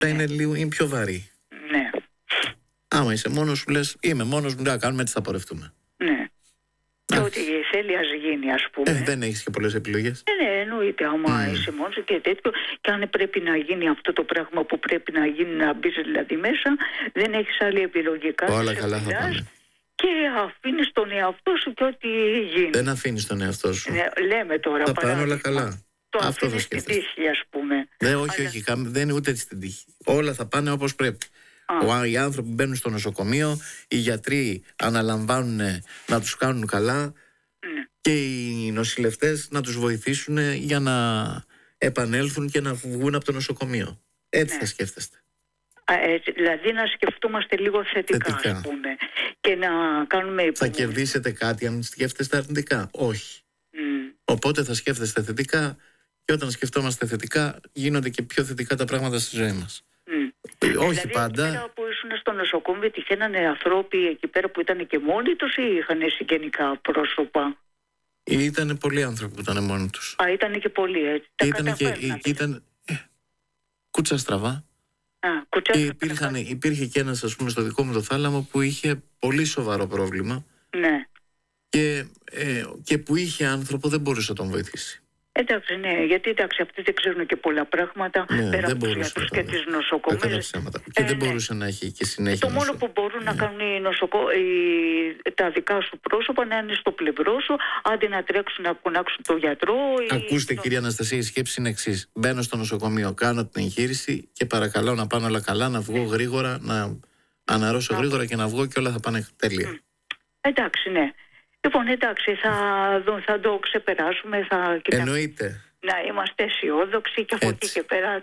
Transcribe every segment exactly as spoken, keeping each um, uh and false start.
Θα είναι, λίγο, είναι πιο βαρύ. Ναι. Άμα είσαι μόνος σου, λες είμαι μόνος μου, να κάνουμε έτσι θα πορευτούμε. Ναι. Και ό,τι θέλει ας γίνει, ας πούμε. Ε, δεν έχεις και πολλές επιλογές. Ναι, ναι, εννοείται. Άμα Mm. είσαι μόνος και τέτοιο, και αν πρέπει να γίνει αυτό το πράγμα που πρέπει να γίνει, να μπεις δηλαδή μέσα, δεν έχεις άλλη επιλογή. Όλα καλά θα πάνε. Και αφήνεις τον εαυτό σου και ό,τι γίνει. Δεν αφήνεις τον εαυτό σου. Ναι, λέμε τώρα. Θα πάνε όλα καλά. Το αυτό θα αφήνεις στην σκέφτεσαι. τύχη, ας πούμε. Ναι, όχι, Αλλά... όχι, δεν είναι ούτε στην τύχη. Όλα θα πάνε όπως πρέπει. Ο, οι άνθρωποι μπαίνουν στο νοσοκομείο, οι γιατροί αναλαμβάνουν να τους κάνουν καλά, ναι, και οι νοσηλευτές να τους βοηθήσουν για να επανέλθουν και να βγουν από το νοσοκομείο. Έτσι, ναι, θα σκέφτεστε. Α, έτσι, δηλαδή να σκεφτόμαστε λίγο θετικά, θετικά. Ας πούμε, και να κάνουμε υπομονή. Θα κερδίσετε κάτι αν σκέφτεστε αρνητικά? Όχι. Mm. Οπότε θα σκέφτεστε θετικά, και όταν σκεφτόμαστε θετικά γίνονται και πιο θετικά τα πράγματα στη ζωή μας. Mm. Όχι δηλαδή, πάντα. Δηλαδή που ήσουν στο νοσοκομείο τυχαίνανε ανθρώποι εκεί πέρα που ήταν και μόνοι τους ή είχαν συγγενικά πρόσωπα? Ήταν πολλοί άνθρωποι που ήταν μόνοι τους. Α, ήταν και πολλοί, έτσι. Τα ήταν και ήταν ε, κούτσα στραβά. Α, κούτσα και υπήρχαν, υπήρχε και ένας, ας πούμε, στο δικό μου το θάλαμο που είχε πολύ σοβαρό πρόβλημα. Ναι. Και, ε, και που είχε άνθρωπο, δεν μπορούσε να τον βοηθήσει. Εντάξει, ναι, γιατί εντάξει, αυτοί δεν ξέρουν και πολλά πράγματα, ναι, πέρα από τους γιατρούς και τις νοσοκομείες. Ε, και δεν μπορούσε, ναι, να έχει και συνέχεια. Το μόνο που μπορούν, ναι, να κάνουν οι νοσοκο... οι... τα δικά σου πρόσωπα να είναι στο πλευρό σου, άντε να τρέξουν να φωνάξουν τον γιατρό. Ακούστε, ή... κυρία Αναστασία, η σκέψη είναι εξής. Μπαίνω στο νοσοκομείο, κάνω την εγχείρηση και παρακαλώ να πάνε όλα καλά, να βγω γρήγορα, να αναρρώσω γρήγορα και να βγω και όλα θα πάνε τέλεια. Εντάξει, ναι. Λοιπόν, εντάξει, θα, θα το ξεπεράσουμε. Θα... Εννοείται. Να είμαστε αισιόδοξοι και από εκεί και πέρα.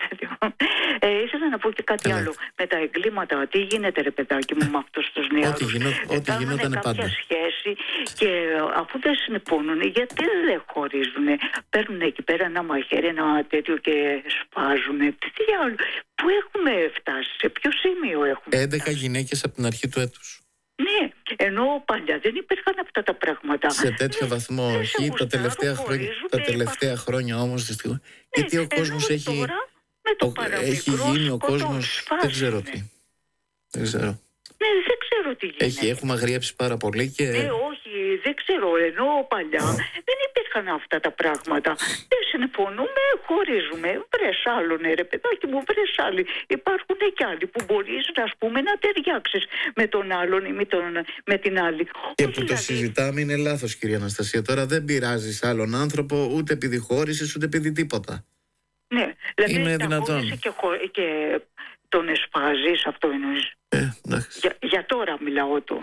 Ε, ήθελα να πω και κάτι Έλα. άλλο. Με τα εγκλήματα, τι γίνεται, ρε παιδάκι μου, με αυτούς τους νέους? Ό,τι, γινό, ό,τι γινόταν πάντα. Κάποια σχέση και αφού δεν συνεπώνουν, γιατί δεν χωρίζουν? Παίρνουν εκεί πέρα ένα μαχαίρι, ένα τέτοιο και σπάζουν. Τι άλλο, πού έχουμε φτάσει, σε ποιο σημείο έχουμε έντεκα φτάσει? γυναίκες από την αρχή του έτους. Ναι, ενώ παλιά δεν υπήρχαν αυτά τα πράγματα. Σε τέτοιο ναι, βαθμό, όχι. Τα τελευταία χρόνια, τα τελευταία χρόνια όμως, δυστυχώς. Ναι, γιατί ο κόσμος έχει, ο, έχει γίνει ο κόσμος, δεν ξέρω τι. Δεν ξέρω. Ναι, δεν ξέρω τι γίνεται. Έχει, έχουμε αγριέψει πάρα πολύ και... Ναι, όχι, δεν ξέρω. Ενώ παλιά δεν υπήρχαν αυτά τα πράγματα. Δεν συνεπονούμε, χωρίζουμε. Βρες άλλον, ρε παιδάκι μου, βρες άλλοι. Υπάρχουν και άλλοι που μπορείς, ας πούμε, να ταιριάξεις με τον άλλον ή με, τον, με την άλλη. Και όχι, που δηλαδή... το συζητάμε είναι λάθος, κυρία Αναστασία. Τώρα δεν πειράζεις άλλον άνθρωπο ούτε επειδή χώρισες ούτε επειδή τίποτα. Ναι, δηλαδή είναι δυνατόν. Και, χω... και τον εσπάζεις, αυτό εννοείς? Ε, για, για τώρα μιλάω το.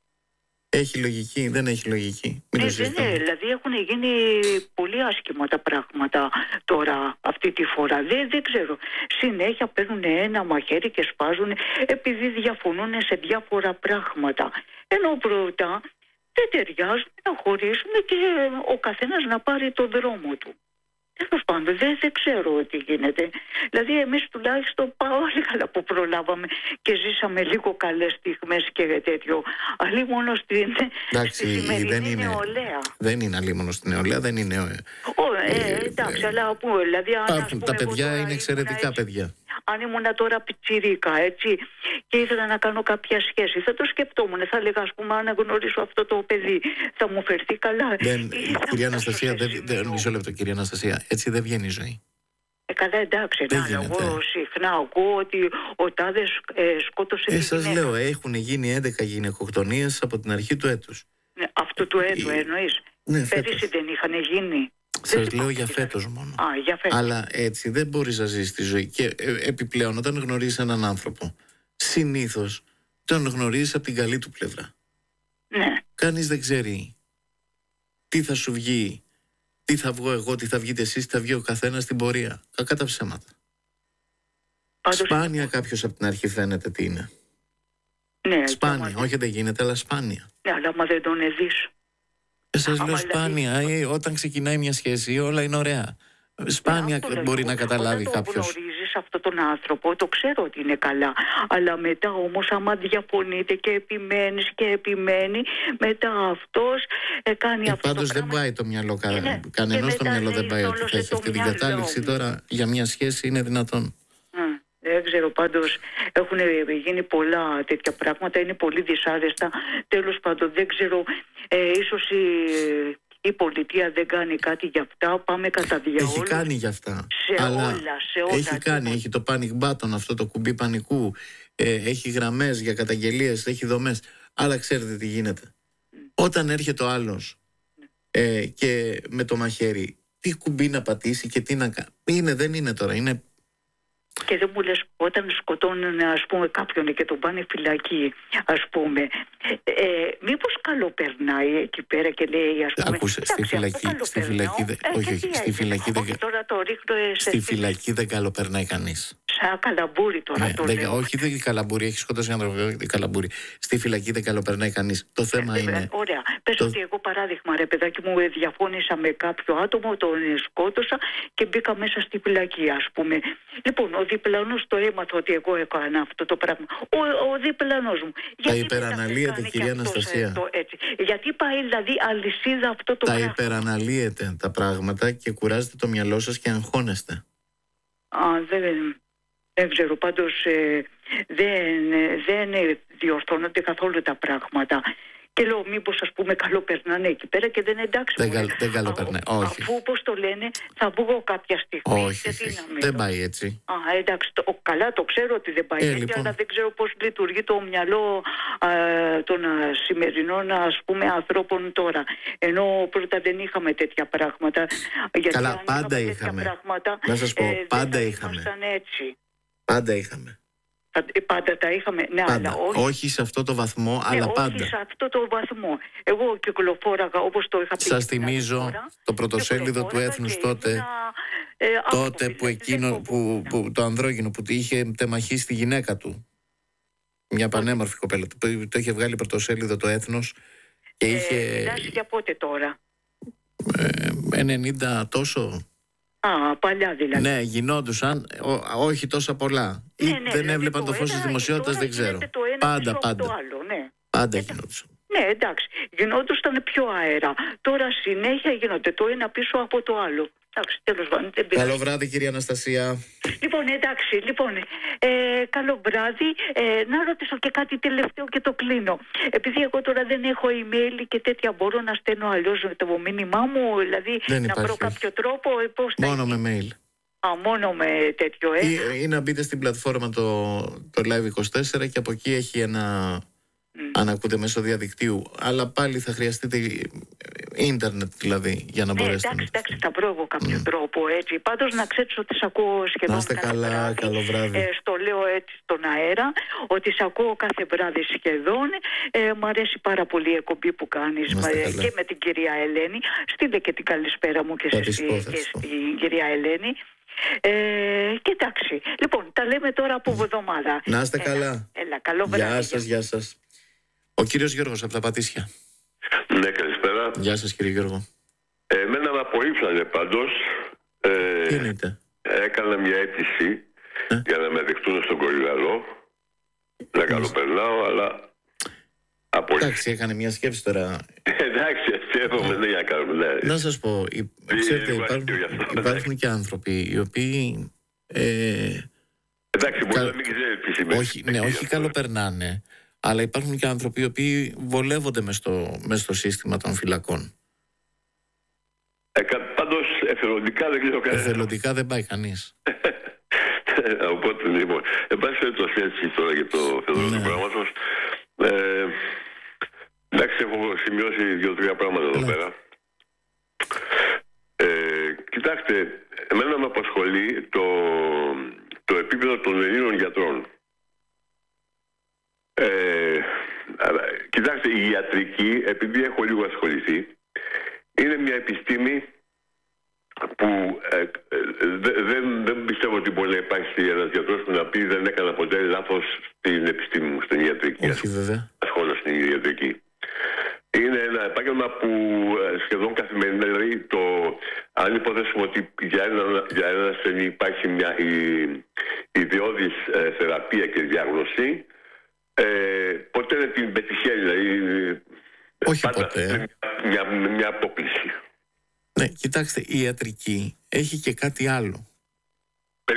Έχει λογική, δεν έχει λογική. Ναι, ναι, ναι, δηλαδή έχουν γίνει πολύ άσχημα τα πράγματα τώρα, αυτή τη φορά. Δεν, δεν ξέρω. Συνέχεια παίρνουν ένα μαχαίρι και σπάζουν επειδή διαφωνούν σε διάφορα πράγματα. Ενώ πρώτα δεν ταιριάζουν, να χωρίσουν και ο καθένας να πάρει τον δρόμο του. Τέλος πάντων, δεν, δεν ξέρω τι γίνεται. Δηλαδή, εμείς τουλάχιστον πολύ καλά που προλάβαμε και ζήσαμε λίγο καλές στιγμές και τέτοιο. Αλλά μόνο στην, εντάξει, στη σημερινή δεν είναι, νεολαία. Δεν είναι αλλήμωνο στην νεολαία, δεν είναι. Ω, ε, ε, εντάξει, ε, αλλά που, δηλαδή, αν, υπάρχουν, τα παιδιά είναι εξαιρετικά έτσι, παιδιά. Αν ήμουν τώρα πιτσιρίκα, έτσι, και ήθελα να κάνω κάποια σχέση, θα το σκεφτόμουν. Θα έλεγα, ας πούμε, αν γνωρίσω αυτό το παιδί, θα μου φερθεί καλά. Δεν, κυρία Αναστασία, δεν, δεν, μισό λεπτό, κυρία Αναστασία, έτσι δεν βγαίνει η ζωή. Ε, καλά, εντάξει, να, εγώ συχνά ακούω ότι ο τάδες ε, σκότωσε ε, τη σας γυναίκα. λέω, έχουν γίνει έντεκα γυναικοκτονίες από την αρχή του έτους. Ναι, αυτού του έτου ε, εννοείς? Ναι, πέρυσι δεν είχαν γίνει? Σας λέω για φέτος μόνο. Α, για φέτος. Αλλά έτσι δεν μπορείς να ζήσεις τη ζωή. Και ε, επιπλέον, όταν γνωρίζεις έναν άνθρωπο, συνήθως τον γνωρίζεις από την καλή του πλευρά. Ναι. Κανείς δεν ξέρει τι θα σου βγει, τι θα βγω εγώ, τι θα βγείτε εσείς, τι θα βγει ο καθένας στην πορεία. Κακά τα ψέματα. Πάντως... Σπάνια κάποιος από την αρχή φαίνεται τι είναι. Ναι, σπάνια, όχι δεν γίνεται, αλλά σπάνια. Ναι, αλλά άμα δεν τον δεις. Ε, σας λέω σπάνια, δηλαδή... ε, όταν ξεκινάει μια σχέση όλα είναι ωραία. Σπάνια ναι, μπορεί να καταλάβει κάποιος. Όταν γνωρίζεις αυτόν τον άνθρωπο, το ξέρω ότι είναι καλά. Αλλά μετά όμως άμα διαφωνείτε και επιμένεις και επιμένει, μετά αυτός ε, κάνει ε, αυτό. Πάντως το δεν πράγμα. πάει το μυαλό καλά. Ναι, κανενός το μυαλό δεν πάει ότι θα έχει αυτή την κατάληξη τώρα για μια σχέση είναι δυνατόν. Mm. Ε, δεν ξέρω, πάντως έχουν γίνει πολλά τέτοια πράγματα, είναι πολύ δυσάρεστα. Τέλος πάντων, δεν ξέρω, ε, ίσως η, η πολιτεία δεν κάνει κάτι για αυτά, πάμε κατά διαόλου. Έχει κάνει για αυτά, σε αλλά όλα, σε όλα. έχει κάνει, έχει το panic button, αυτό το κουμπί πανικού, ε, έχει γραμμές για καταγγελίες, έχει δομές, αλλά ξέρετε τι γίνεται. Mm. Όταν έρχεται ο άλλος mm. ε, και με το μαχαίρι, τι κουμπί να πατήσει και τι να κάνει. Είναι, δεν είναι τώρα, είναι... Και δεν μου λες, όταν σκοτώνουν, ας πούμε, κάποιον και τον πάνε φυλακή, ας πούμε, ε, μήπως καλό περνάει εκεί πέρα και λέει, ας πούμε... Άκουσε, στη φυλακή, στη φυλακή, δε, ε, όχι, όχι, στη φυλακή, όχι, τώρα το ρίχνω σε... Στη φυλακή δεν καλό περνάει κανείς. Σαν καλαμπούρι τώρα ναι, το δεν, λέω. Όχι, δεν καλαμπούρι, έχει σκοτώσει άνθρωπο, καλαμπούρι. Στη φυλακή δεν καλό περνάει κανείς. Το θέμα ε, είναι... Ωραία. Πες το... ότι εγώ παράδειγμα, ρε παιδάκι μου, διαφώνησα με κάποιο άτομο, τον σκότωσα και μπήκα μέσα στη φυλακή, ας πούμε. Λοιπόν, ο διπλανός το έμαθα ότι εγώ έκανα αυτό το πράγμα. Ο, ο διπλανός μου. Τα υπεραναλύεται, κυρία Αναστασία. Το, έτσι. Γιατί πάει δηλαδή αλυσίδα αυτό το τα πράγμα. Τα υπεραναλύετε τα πράγματα και κουράζετε το μυαλό σας και αγχώνεστε. Α, δεν... Δεν ξέρω, πάντως ε, δεν, δεν διορθώνονται καθόλου τα πράγματα. Και λέω, μήπως ας πούμε καλό περνάνε εκεί πέρα και δεν είναι εντάξει. Δεν, καλ, δεν καλό περνάει, όχι. Αφού όπως το λένε θα βγω κάποια στιγμή. Όχι, όχι. Δεν πάει έτσι. Α, εντάξει, το, καλά το ξέρω ότι δεν πάει ε, έτσι, λοιπόν. Αλλά δεν ξέρω πώς λειτουργεί το μυαλό α, των α, σημερινών ας πούμε ανθρώπων τώρα. Ενώ πρώτα δεν είχαμε τέτοια πράγματα. Γιατί καλά, πάντα είχαμε. Πράγματα, να σας πω, ε, πάντα δεν είχαμε. Έτσι. Πάντα είχαμε. Πάντα τα είχαμε, ναι, πάντα. αλλά όχι. όχι σε αυτό το βαθμό, ναι, αλλά όχι πάντα. Όχι σε αυτό το βαθμό. Εγώ κυκλοφόραγα όπως το είχα πει. Σας θυμίζω φορά, το πρωτοσέλιδο του Έθνους τότε, ήμουνα, ε, τότε άνθρωπο, που εκείνο, που, που, το ανδρόγυνο που είχε τεμαχίσει τη γυναίκα του. Μια πανέμορφη κοπέλα. Το, το είχε βγάλει πρωτοσέλιδο το Έθνος και ε, είχε... Μιλάς για πότε τώρα? Ε, ενενήντα τόσο... Α, παλιά δηλαδή. Ναι, γινόντουσαν, ό, όχι τόσα πολλά. Ναι, Ή ναι, δεν δηλαδή έβλεπαν το φως της δημοσιότητας, δεν ξέρω. Πάντα, πάντα. Το άλλο, ναι. Πάντα γινόντουσαν. Ναι, εντάξει. Γινόντουσαν πιο αέρα. Τώρα συνέχεια γίνονται το ένα πίσω από το άλλο. Εντάξει, τέλος πάντων. Καλό βράδυ, κυρία Αναστασία. Λοιπόν, εντάξει, λοιπόν, ε, καλό βράδυ. Ε, να ρωτήσω και κάτι τελευταίο και το κλείνω. Επειδή εγώ τώρα δεν έχω email και τέτοια, μπορώ να στέλνω αλλιώς το μήνυμά μου, δηλαδή δεν να βρω κάποιο τρόπο. Πώς μόνο με mail. Α, μόνο με τέτοιο, ε. Ή, ή να μπείτε στην πλατφόρμα το, το Live είκοσι τέσσερα και από εκεί έχει ένα... Mm. αν ακούτε μέσω διαδικτύου, αλλά πάλι θα χρειαστείτε ίντερνετ δηλαδή για να ναι, μπορέσετε. Εντάξει, εντάξει, θα βρω εγώ κάποιο mm. τρόπο έτσι. Πάντως να ξέρεις ότι σ' ακούω σχεδόν. Να είστε καλά, βράδυ. Καλό βράδυ. Ε, στο λέω έτσι στον αέρα, ότι σ' ακούω κάθε βράδυ σχεδόν. Ε, μ' αρέσει πάρα πολύ η εκπομπή που κάνεις ε, και με την κυρία Ελένη. Στείλτε και την καλησπέρα μου και, στη, και στην κυρία Ελένη. Ε, και εντάξει. Λοιπόν, τα λέμε τώρα από εβδομάδα. Να είστε έλα, καλά. Έλα, καλό βράδυ. Γεια σας, γεια σας. Ο κύριος Γιώργος από τα Πατήσια. Ναι, καλησπέρα. Γεια σας, κύριε Γιώργο. Ε, εμένα με απορρίψανε πάντως. Ε, Τι εννοείται? Έκανα μια αίτηση ε? για να με δεχτούν στον Κορυδαλό. Να καλοπερνάω, αλλά απορρίψανε. Εντάξει, έκανε μια σκέψη τώρα. Εντάξει, ευθύνομαι, ναι, για κάνουμε. Να σας πω, ξέρετε, υπάρχουν, υπάρχουν και άνθρωποι οι οποίοι... Ε, εντάξει, μπορεί κα... να μην ξέρει τι σημαίνει. Όχι, ναι, όχι καλοπερνάνε. Αλλά υπάρχουν και άνθρωποι οι οποίοι βολεύονται μες στο, μες στο σύστημα των φυλακών. Ε, πάντως εθελοντικά δεν ξέρω κανένα. Εθελοντικά δεν πάει κανείς. Οπότε λοιπόν, εν πάση περιπτώσει έτσι τώρα για το θέμα του πράγματος. Ε, εντάξει, έχω σημειώσει δύο-τρία πράγματα εδώ πέρα. Ε, κοιτάξτε, εμένα με απασχολεί το, το επίπεδο των Ελλήνων γιατρών. Ε, κοιτάξτε, η ιατρική, επειδή έχω λίγο ασχοληθεί, είναι μια επιστήμη που ε, ε, δε, δεν, δεν πιστεύω ότι μπορεί να υπάρχει ένας γιατρός που να πει δεν έκανα ποτέ λάθος στην επιστήμη μου, στην ιατρική. Όχι, βέβαια. Ασχόλω στην ιατρική. Είναι ένα επάγγελμα που ε, σχεδόν καθημερινά, δηλαδή το, αν υποθέσουμε ότι για ένα, για ένα ασθενή υπάρχει μια ιδιώδης ε, θεραπεία και διάγνωση, Ε, ποτέ δεν την πετυχαίνει, δηλαδή. Όχι πάντα ποτέ. Μια, μια, μια απόκληση. Ναι, κοιτάξτε, η ιατρική έχει και κάτι άλλο. Περίπλοκη, πάρα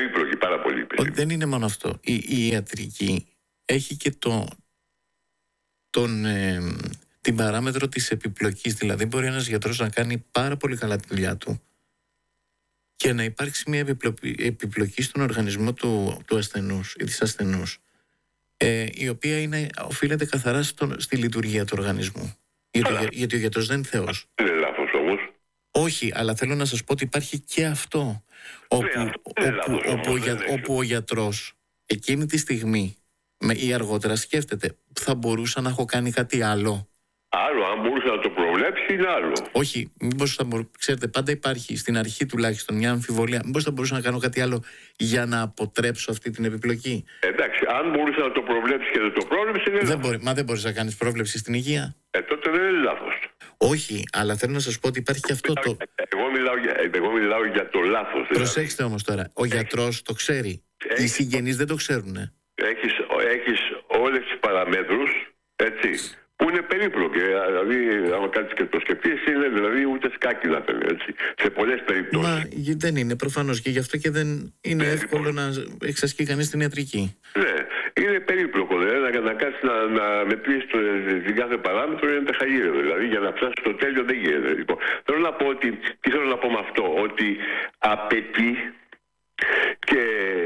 πάρα πολύ επιστήμη. Δεν είναι μόνο αυτό. Η, η ιατρική έχει και το, τον, ε, την παράμετρο της επιπλοκής. Δηλαδή μπορεί ένας γιατρός να κάνει πάρα πολύ καλά τη δουλειά του και να υπάρξει μια επιπλοκή, επιπλοκή στον οργανισμό του, του ασθενούς ή της ασθενούς, ε, η οποία είναι, οφείλεται καθαρά στο, στη λειτουργία του οργανισμού. Γιατί, για, γιατί ο γιατρός δεν είναι Θεός. Είναι λάθος όμως. Όχι, αλλά θέλω να σας πω ότι υπάρχει και αυτό. Όπου, ναι, αυτό όπου, λάθος, όπου, όμως, όπου, όπου ο γιατρός εκείνη τη στιγμή με, ή αργότερα σκέφτεται, θα μπορούσα να έχω κάνει κάτι άλλο. Άλλο, αν μπορούσε να το προβλέψει, είναι άλλο. Όχι, μήπως θα μπορούσα, ξέρετε, πάντα υπάρχει στην αρχή τουλάχιστον μια αμφιβολία. Μήπως θα μπορούσα να κάνω κάτι άλλο για να αποτρέψω αυτή την επιπλοκή. Εντάξει, αν μπορούσε να το προβλέψει και δεν το πρόβλεψε, είναι δεν μπορεί, μα δεν μπορείς να κάνεις πρόβλεψη στην υγεία. Ε, τότε δεν είναι λάθος. Όχι, αλλά θέλω να σας πω ότι υπάρχει και αυτό το. Εγώ μιλάω για, εγώ μιλάω για το λάθος. Δηλαδή. Προσέξτε όμως τώρα, ο γιατρός το ξέρει. Έχεις... Οι συγγενείς δεν το ξέρουν. Έχεις, έχεις όλες τις παραμέτρους, έτσι, που είναι περίπλοκες. Δηλαδή, άμα κάνεις και το σκεφτείς, είναι δηλαδή ούτε σκάκι να φαίνεται, έτσι, σε πολλές περιπτώσεις. Μα δεν είναι προφανώς και γι' αυτό και δεν είναι ναι, εύκολο λοιπόν. να εξασκεί κανείς την ιατρική. Ναι, είναι περίπλοκο. Δηλαδή, να, να κάτσεις να, να μετρήσεις την κάθε παράμετρο είναι τεχαγύρευο. Δηλαδή, για να φτάσεις στο τέλειο δεν γίνεται. Λοιπόν, θέλω να πω ότι, τι θέλω να πω με αυτό, ότι απαιτεί και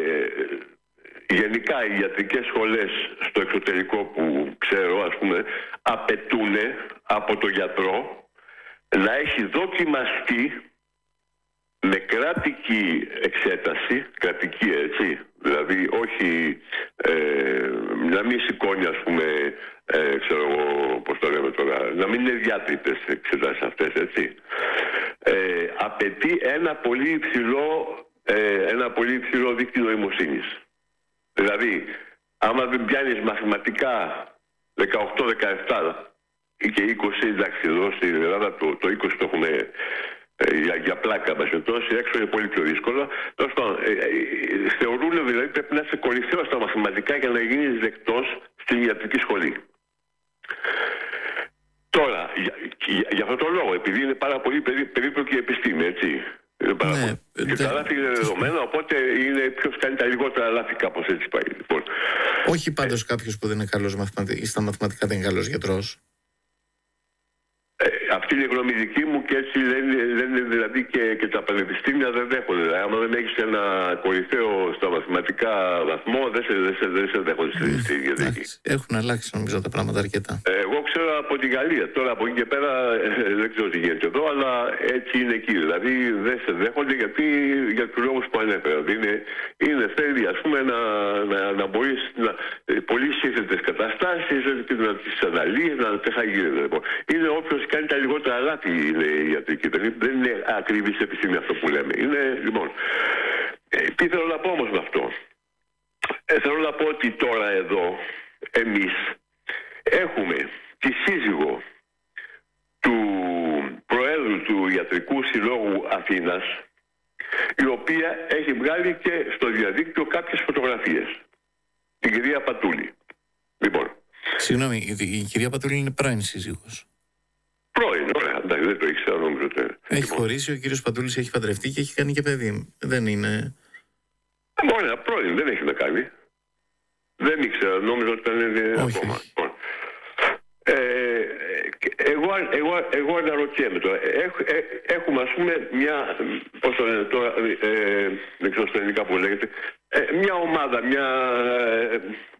γενικά οι ιατρικές σχολές στο εξωτερικό που ξέρω, ας πούμε, απαιτούν από το γιατρό να έχει δοκιμαστεί με κρατική εξέταση, κρατική έτσι, δηλαδή όχι ε, να μην σηκώνει, ας πούμε, ε, ξέρω εγώ πώς το λέμε τώρα, να μην είναι διάτριτες εξετάσεις αυτές, έτσι. Ε, απαιτεί ένα πολύ υψηλό, ε, ένα πολύ υψηλό δίκτυο νοημοσύνης. Δηλαδή, άμα δεν πιάνεις μαθηματικά δεκαοκτώ δεκαεπτά ή και είκοσι, εντάξει, εδώ στην Ελλάδα το, το είκοσι το έχουμε ε, για, για πλάκα μας, τόσο έξω είναι πολύ πιο δύσκολο. Τέλος πάντων, ε, ε, θεωρούν δηλαδή πρέπει να είσαι κορυφαίος στα μαθηματικά για να γίνεις δεκτός στην ιατρική σχολή. Τώρα, για, για, για αυτόν τον λόγο, επειδή είναι πάρα πολύ περί, περίπλοκη επιστήμη, έτσι. Ναι, και τα λάθη είναι δεδομένα, οπότε είναι ποιος κάνει τα λιγότερα λάθη, κάπως έτσι πάει. Λοιπόν. Όχι πάντως ε, κάποιος που δεν είναι καλός μαθηματι... στα μαθηματικά δεν είναι καλός γιατρός. Ε, αυτή είναι η γνώμη δική μου και έτσι δεν είναι, δηλαδή και, και τα πανεπιστήμια δεν δέχονται. Δηλαδή, άμα δεν έχεις ένα κορυφαίο στα μαθηματικά βαθμό, δεν σε, δεν σε, δεν σε δέχονται στη ιατρική. Έχουν αλλάξει νομίζω τα πράγματα αρκετά. Ε, εγώ ξέρω από τη Γαλλία. Τώρα από εκεί και πέρα ε, δεν ξέρω τι γίνεται εδώ, αλλά έτσι είναι εκεί. Δηλαδή δεν σε δέχονται γιατί για τους λόγους που ανέφερα. Είναι, είναι θέλει ας πούμε να, να, να μπορείς να πολύ σύνθετες καταστάσεις και να τις αναλύεις, να τέχα γίνεται. Λοιπόν. Είναι όποιος κάνει τα λιγότερα λάθη είναι η ιατρική. Δεν είναι ακριβής επιστήμη αυτό που λέμε. Είναι, λοιπόν, ε, τι θέλω να πω όμως με αυτό. Ε, θέλω να πω ότι τώρα εδώ εμείς έχουμε τη σύζυγο του Προέδρου του Ιατρικού Συλλόγου Αθήνας, η οποία έχει βγάλει και στο διαδίκτυο κάποιες φωτογραφίες. Την κυρία Πατούλη. Λοιπόν. Συγγνώμη, η, η κυρία Πατούλη είναι πρώην σύζυγος. Πρώην, ωραία, εντάξει, δεν το ήξερα, νομίζω. Έχει λοιπόν. χωρίσει, ο κύριος Πατούλης έχει παντρευτεί και έχει κάνει και παιδί. Δεν είναι... Ωραία, πρώην, δεν έχει να κάνει. Δεν ήξερα, νόμιζα ότι ήταν όχι, ακόμα. Όχι. Ε, εγώ, εγώ, εγώ αναρωτιέμαι τώρα. Έχ, ε, έχουμε ας πούμε μια, πώς το λένε τώρα, ε, δεν ξέρω στα ελληνικά που λέγεται, ε, μια ομάδα, μια, ε,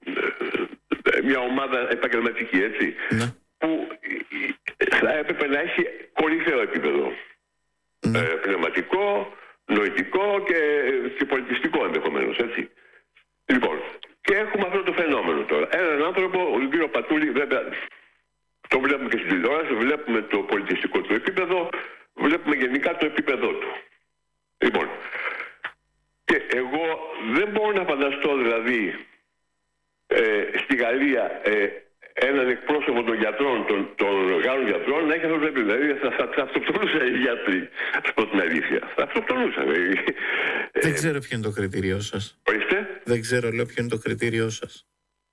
ε, μια ομάδα επαγγελματική, έτσι, ναι. που θα έπρεπε να έχει κορυφαίο επίπεδο. Ναι. Ε, πνευματικό, νοητικό και, και πολιτιστικό ενδεχομένως, έτσι. Λοιπόν, και έχουμε αυτό το φαινόμενο τώρα. Έναν άνθρωπο, ο κύριο Πατούλη, βέβαια, το βλέπουμε και στην τηλεόραση, βλέπουμε το πολιτιστικό του επίπεδο, βλέπουμε γενικά το επίπεδό του. Λοιπόν, και εγώ δεν μπορώ να φανταστώ δηλαδή ε, στη Γαλλία ε, έναν εκπρόσωπο των γιατρών, των, των Γάλλων γιατρών, να έχει αυτό το επίπεδο. Δηλαδή θα, θα, θα αυτοκτονούσαν οι γιατροί, από την αλήθεια. Θα αυτοκτονούσαν. Δεν ξέρω ποιο είναι το κριτήριό σας. Ορίστε. Δεν ξέρω, λέω, ποιο είναι το κριτήριό σας.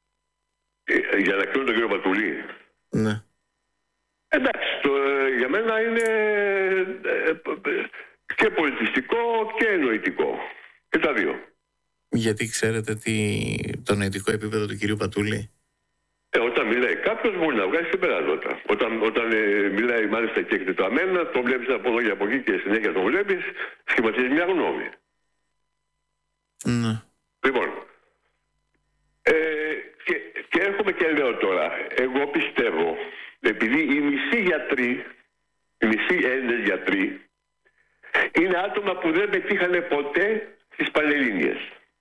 Ε, για να κρίνω τον κύριο Πατούλη. Ναι. Εντάξει, το, για μένα είναι ε, και πολιτιστικό και νοητικό. Και τα δύο. Γιατί ξέρετε τι, το νοητικό επίπεδο του κυρίου Πατούλη. Ε, όταν μιλάει κάποιος μπορεί να βγάζει συμπεράσματα. Όταν, όταν ε, μιλάει μάλιστα και εκτεταμένα, το βλέπεις από εδώ και από εκεί και συνέχεια το βλέπεις, σχηματίζει μια γνώμη. Ναι. Λοιπόν, ε, και, και έρχομαι και λέω τώρα, εγώ πιστεύω, επειδή οι μισοί γιατροί, οι μισοί Έλληνες γιατροί, είναι άτομα που δεν πετύχανε ποτέ στις Πανελλήνιες.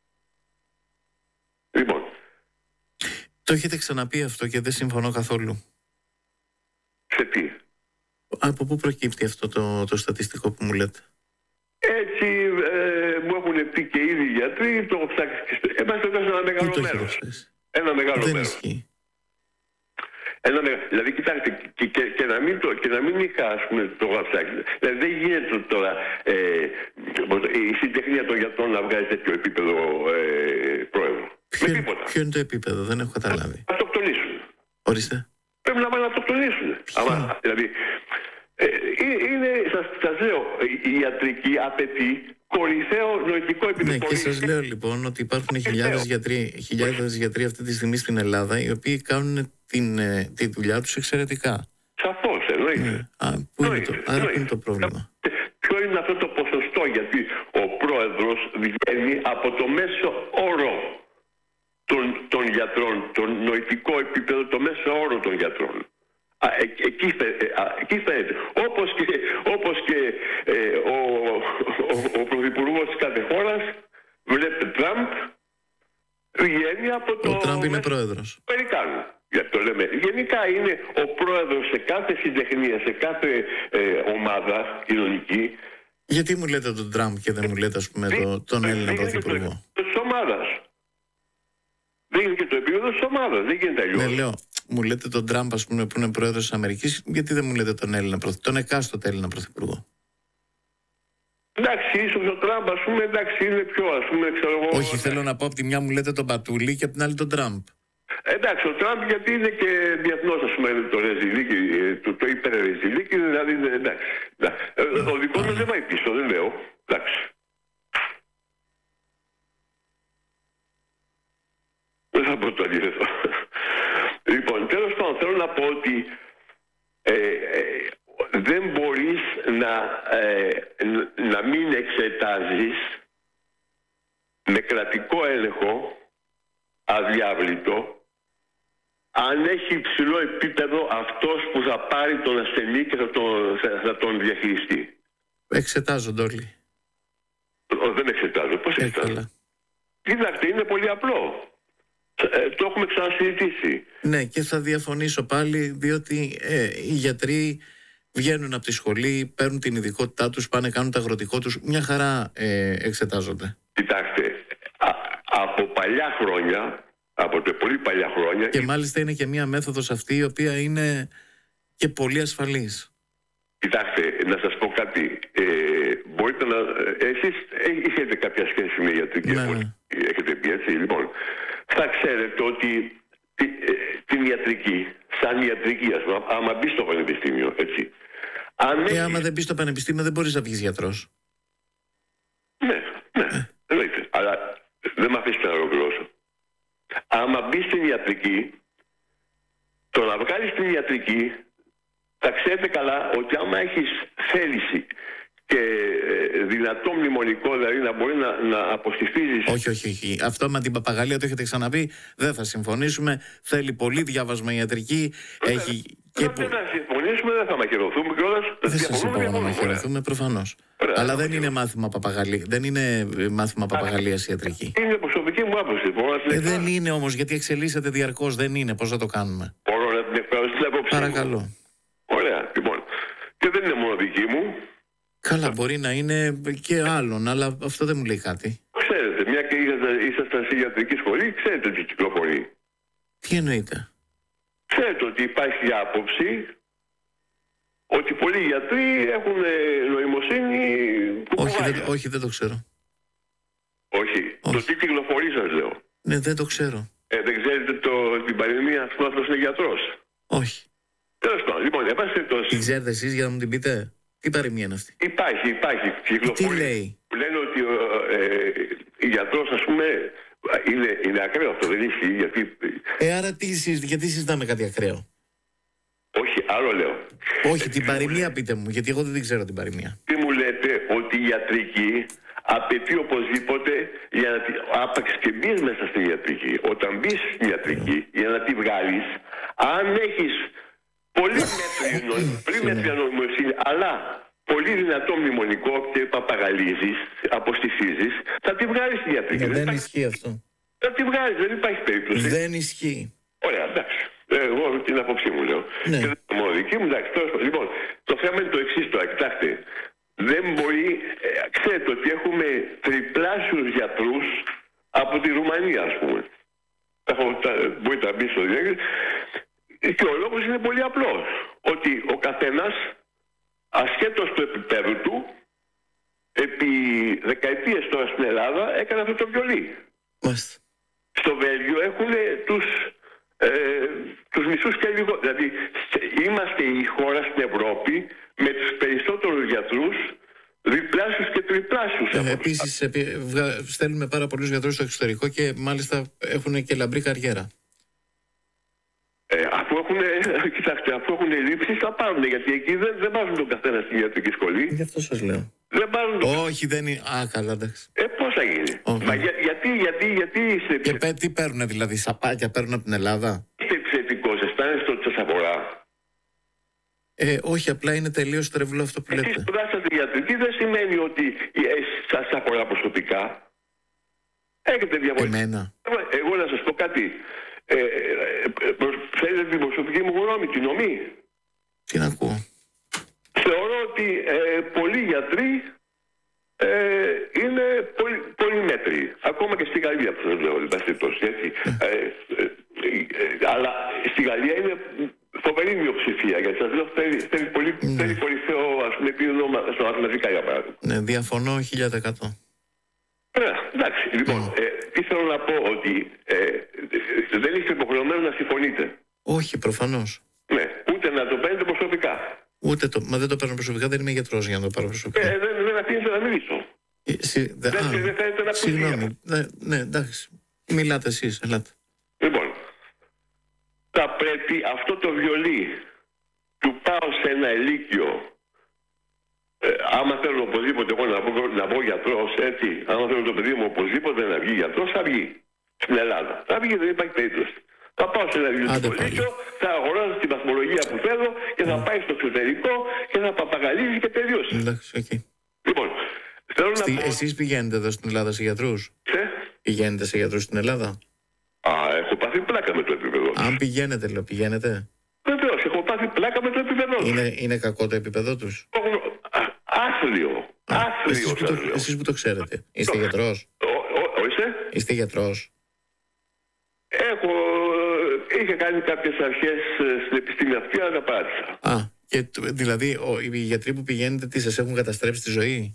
Λοιπόν, το έχετε ξαναπεί αυτό και δεν συμφωνώ καθόλου. σε τι? Από πού προκύπτει αυτό το, το στατιστικό που μου λέτε? Έτσι ε, μου έχουν πει και ήδη οι γιατροί, το έχω ψάξει και στο... Είμαστε εδώ σε ένα μεγάλο μέρος. Ένα μεγάλο δεν μέρος. Ισχύει. Ένα μεγα... Δηλαδή, κοιτάξτε, και, και, και, να μην το, και να μην είχα, ας πούμε, το γραψάκι. Δηλαδή, δεν γίνεται τώρα ε, η συντεχνία των γιατρών να βγάζει τέτοιο επίπεδο ε, πρόεδρο. Ποιο, ποιο είναι το επίπεδο, δεν έχω καταλάβει. Να αυτοκτονήσουν. Ορίστε. Πρέπει να πάνε να αυτοκτονήσουν. Άμα, δηλαδή, ε, είναι, σας, σας λέω, η ιατρική απαιτεί κορυφαίο νοητικό επίπεδο. Ναι, και σας λέω λοιπόν ότι υπάρχουν χιλιάδες γιατροί, χιλιάδες γιατροί αυτή τη στιγμή στην Ελλάδα οι οποίοι κάνουν την, τη δουλειά τους εξαιρετικά. Σαφώς, εννοείται. Ναι. Α, πού είναι το, άρα πού είναι το πρόβλημα? Ποιο είναι αυτό το ποσοστό? Γιατί ο πρόεδρος βγαίνει από το μέσο όρο των, των γιατρών, τον νοητικό επίπεδο, το μέσο όρο των γιατρών. Α, ε, εκεί, ε, α, εκεί φαίνεται. Όπως και, όπως και ε, ο, ο, ο πρωθυπουργός της κάθε χώρας, βλέπετε Τραμπ, βγαίνει από το... Ο Τραμπ είναι πρόεδρος. Αμερικάνου. Γιατί το λέμε. Γενικά είναι ο πρόεδρος σε κάθε συντεχνία, σε κάθε ε, ομάδα κοινωνική. Γιατί μου λέτε τον Τραμπ και δεν μου λέτε, ας πούμε, το, τον Έλληνα πρωθυπουργό? Της ομάδας. Δεν είναι και το επίπεδο της ομάδας. Δεν γίνεται αλλιώς. Ναι, λέω, μου λέτε τον Τραμπ, ας πούμε, που είναι πρόεδρος της Αμερικής, γιατί δεν μου λέτε τον Έλληνα πρωθυπουργό, τον εκάστοτε Έλληνα πρωθυπουργό? Εντάξει, ίσως ο Τραμπ, ας πούμε, εντάξει, είναι πιο, ας πούμε, ξέρω εγώ. Όχι, θέλω να πω, από τη μια μου λέτε τον Πατούλη και από την άλλη τον Τραμπ. Εντάξει, ο Τραμπ γιατί είναι και διεθνώς, ας πούμε, το ρεζιλίκι, το, το υπερρεζιλίκι, δηλαδή, εντάξει. Ο δικός μου δεν πάει πίσω, δεν λέω. Εντάξει. Δεν θα πω το αντίθετο. Λοιπόν, τέλος πάντων, θέλω να πω ότι ε, ε, δεν μπορείς να, ε, να μην εξετάζεις με κρατικό έλεγχο αδιάβλητο αν έχει υψηλό επίπεδο αυτός που θα πάρει τον ασθενή και θα τον, θα τον διαχειριστεί. Εξετάζονται όλοι. Ο, δεν εξετάζω. Πώς εξετάζω? Κοιτάξτε, είναι πολύ απλό. Ε, το έχουμε ξανασυζητήσει. Ναι, και θα διαφωνήσω πάλι, διότι ε, οι γιατροί βγαίνουν από τη σχολή, παίρνουν την ειδικότητά τους, πάνε κάνουν το αγροτικό τους, μια χαρά ε, εξετάζονται. Κοιτάξτε, α, από παλιά χρόνια, από τα πολύ παλιά χρόνια... Και μάλιστα είναι και μια μέθοδος αυτή η οποία είναι και πολύ ασφαλής. Κοιτάξτε, να σας πω κάτι. Ε, μπορείτε να... Εσείς έχετε κάποια σχέση με ιατρική, ναι, ναι. Έχετε πει έτσι, λοιπόν. Θα ξέρετε ότι την ιατρική, σαν ιατρική, ας πούμε, άμα μπει στο πανεπιστήμιο, έτσι. Αν ε, άμα δεν μπει στο πανεπιστήμιο δεν μπορείς να βγεις γιατρός. Ναι, ναι, εννοείται. Αλλά δεν με αφήσετε να ολοκληρώσω. Άμα μπει στην ιατρική, το να βγάλεις την ιατρική, θα ξέρετε καλά ότι άμα έχεις θέληση και δυνατό μνημονικό, δηλαδή να μπορεί να, να αποστηθίζεις... Όχι, όχι, όχι. Αυτό με την παπαγαλία το έχετε ξαναπεί. Δεν θα συμφωνήσουμε. Θέλει πολύ διάβασμα ιατρική. Έχει και... Δεν θα συμφωνήσουμε, δεν θα μαχαιρωθούμε κιόλας. Δεν σας είπα να μαχαιρωθούμε, προφανώς. Ωραία, αλλά δεν είναι μάθημα παπαγαλία. Δεν είναι μάθημα παπαγαλίας ιατρική. Είναι προσωπική μου άποψη. Ε, δεν είναι όμως, γιατί εξελίσσεται διαρκώς. Δεν είναι. Πώς θα το κάνουμε? Μπορώ να την εκφράσω στην άποψή μου. Παρακαλώ. Ωραία, λοιπόν. Και δεν είναι μόνο δική μου. Καλά, μπορεί να είναι και άλλων, αλλά αυτό δεν μου λέει κάτι. Ξέρετε, μια και ήσασταν σε ιατρική σχολή, ξέρετε τι κυκλοφορεί. Τι εννοείται? Ξέρετε ότι υπάρχει άποψη ότι πολλοί γιατροί έχουν νοημοσύνη που όχι δεν, όχι, δεν το ξέρω. Όχι, όχι. Το τι κυκλοφορεί σας λέω. Ναι, δεν το ξέρω. Ε, δεν ξέρετε το, την πανδημία, ας πούμε, αυτός είναι γιατρός. Όχι. Τέλος πάντων, λοιπόν, για πάση περιπτώσει. Την ξέρετε εσείς για να μου την πείτε? Τι παροιμία είναι αυτή? Υπάρχει, υπάρχει. Τι λέει? Που λένε ότι ε, ε, οι γιατρός, ας πούμε, είναι, είναι ακραίο αυτό, δεν ισχύει, γιατί... Ε, άρα τι, γιατί συζητάμε κάτι ακραίο? Όχι, άλλο λέω. Όχι, ε, την παροιμία μου... πείτε μου, γιατί εγώ δεν την ξέρω την παροιμία. Τι μου λέτε, ότι η ιατρική απαιτεί οπωσδήποτε, για να τη... άπαξ και μπεις μέσα στην ιατρική. Όταν μπεις στην ιατρική, για να τη βγάλεις, αν έχεις πολύ μέτρια νοημοσύνη, αλλά πολύ δυνατό μνημονικό και παπαγαλίζεις, αποστηθίζεις, θα τη βγάλεις στην ιατρική. Ναι, δεν, δεν υπάρχει... ισχύει αυτό. Θα τη βγάλεις, δεν υπάρχει περίπτωση. Δεν ισχύει. Ωραία, εντάξει. Εγώ την άποψή μου λέω. Ναι. Και δεν είναι μόνο δική μου, εντάξει. Τώρα, λοιπόν, το θέμα είναι το εξής τώρα, κοιτάξτε. Δεν μπορεί, ε, ξέρετε ότι έχουμε τριπλάσιους γιατρούς από τη Ρουμανία, ας πούμε. Μπορείτε να μπει στο διέγγι. Και ο λόγος είναι πολύ απλός. Ότι ο καθένας, ασχέτως του επίπεδου του, επί δεκαετίες τώρα στην Ελλάδα έκανε αυτό το βιολί. Μάλιστα. Στο Βέλγιο έχουν τους, ε, τους μισούς και λίγο. Δηλαδή είμαστε η χώρα στην Ευρώπη με τους περισσότερους γιατρούς, διπλάσιους και τριπλάσιους. Ε, επίσης επί, βγα, στέλνουμε πάρα πολλούς γιατρούς στο εξωτερικό και μάλιστα έχουν και λαμπρή καριέρα. Ε, αφού έχουν, κοιτάξτε, αφού έχουν λήψεις θα πάρουν, γιατί εκεί δεν, δεν βάζουν τον καθένα στην ιατρική σχολή. Γι' αυτό σας λέω. Δεν πάρουν τον... Όχι, δεν είναι. Α, καλά, εντάξει. Ε, πώς θα γίνει. Okay. Μα για, γιατί, γιατί, γιατί είστε... Και πέ, τι παίρνουν δηλαδή, σαπάκια παίρνουν από την Ελλάδα? Είστε επιθετικός, αισθάνεστε ότι σας αφορά? Ε, όχι, απλά είναι τελείως τρευλό αυτό που λέτε. Εσείς σπουδάσατε ιατρική, δεν σημαίνει ότι σας αφορά προσωπικά. Έχετε διαφορετικά. Εμένα. Εγώ να σας πω κάτι. Ε, ε, ε, θέλετε την προσωπική μου γνώμη, την ομή? Τι να ακούω. Θεωρώ ότι ε, πολλοί γιατροί ε, είναι πολύ, πολύ μέτριοι. Ακόμα και στη Γαλλία που σας λέω, έτσι. ε, ε, ε, αλλά στη Γαλλία είναι φοβερή μειοψηφία, γιατί σας λέω θέλει, θέλει πολύ, mm. θέλει κορυφαίο, ας πούμε, επίπεδο στα μαθηματικά, για παράδειγμα. Ναι, διαφωνώ χίλια τοις εκατό. Ωραία, εντάξει. Λοιπόν, mm. ε, τι θέλω να πω, ότι ε, ε, δεν είστε υποχρεωμένοι να συμφωνείτε. Όχι, προφανώς. Ναι, ούτε να το παίρνετε προσωπικά. Ούτε το, μα δεν το παίρνω προσωπικά, δεν είμαι γιατρός για να το πάρω προσωπικά. Ε, δεν, δεν αφήνετε να μιλήσω. Ε, συ, δε, δεν, α, δεν θέλετε να συγγνώμη. Ναι, ναι, εντάξει. Μιλάτε εσείς, ελάτε. Λοιπόν, θα πρέπει αυτό το βιολί του πάω σε ένα ελίκιο. Ε, άμα θέλω οπωσδήποτε εγώ να βγω, να βγω γιατρός, έτσι, άμα θέλω το παιδί μου οπωσδήποτε να βγει γιατρός, θα βγει στην Ελλάδα. Θα βγει, δεν υπάρχει περίπτωση. Θα πάω σε ένα βιβλιοπωλείο, θα αγοράζω τη βαθμολογία που θέλω και θα πάει στο εξωτερικό και θα παπαγαλίζει και τελείωσε. Εντάξει, okay. Λοιπόν, θέλω Στη, να πω... Εσείς πηγαίνετε εδώ στην Ελλάδα σε γιατρούς? Σε? Πηγαίνετε σε γιατρούς στην Ελλάδα? Α, έχω πάθει πλάκα με το επίπεδο. Αν πηγαίνετε, λέω, πηγαίνετε? Βεβαίως, έχω πάθει πλάκα με το επίπεδο. Είναι, είναι κακό το επίπεδο τους? Άθλιο. Άθλιο. Εσείς που, το, εσείς που το ξέρετε. Είστε γιατρός? Είστε? Είστε γιατρός? Έχω... Είχα κάνει κάποιες αρχές στην επιστήμη αυτή, αλλά τα πάτησα. Α, και δηλαδή ο, οι γιατροί που πηγαίνετε, τι σας έχουν καταστρέψει τη ζωή?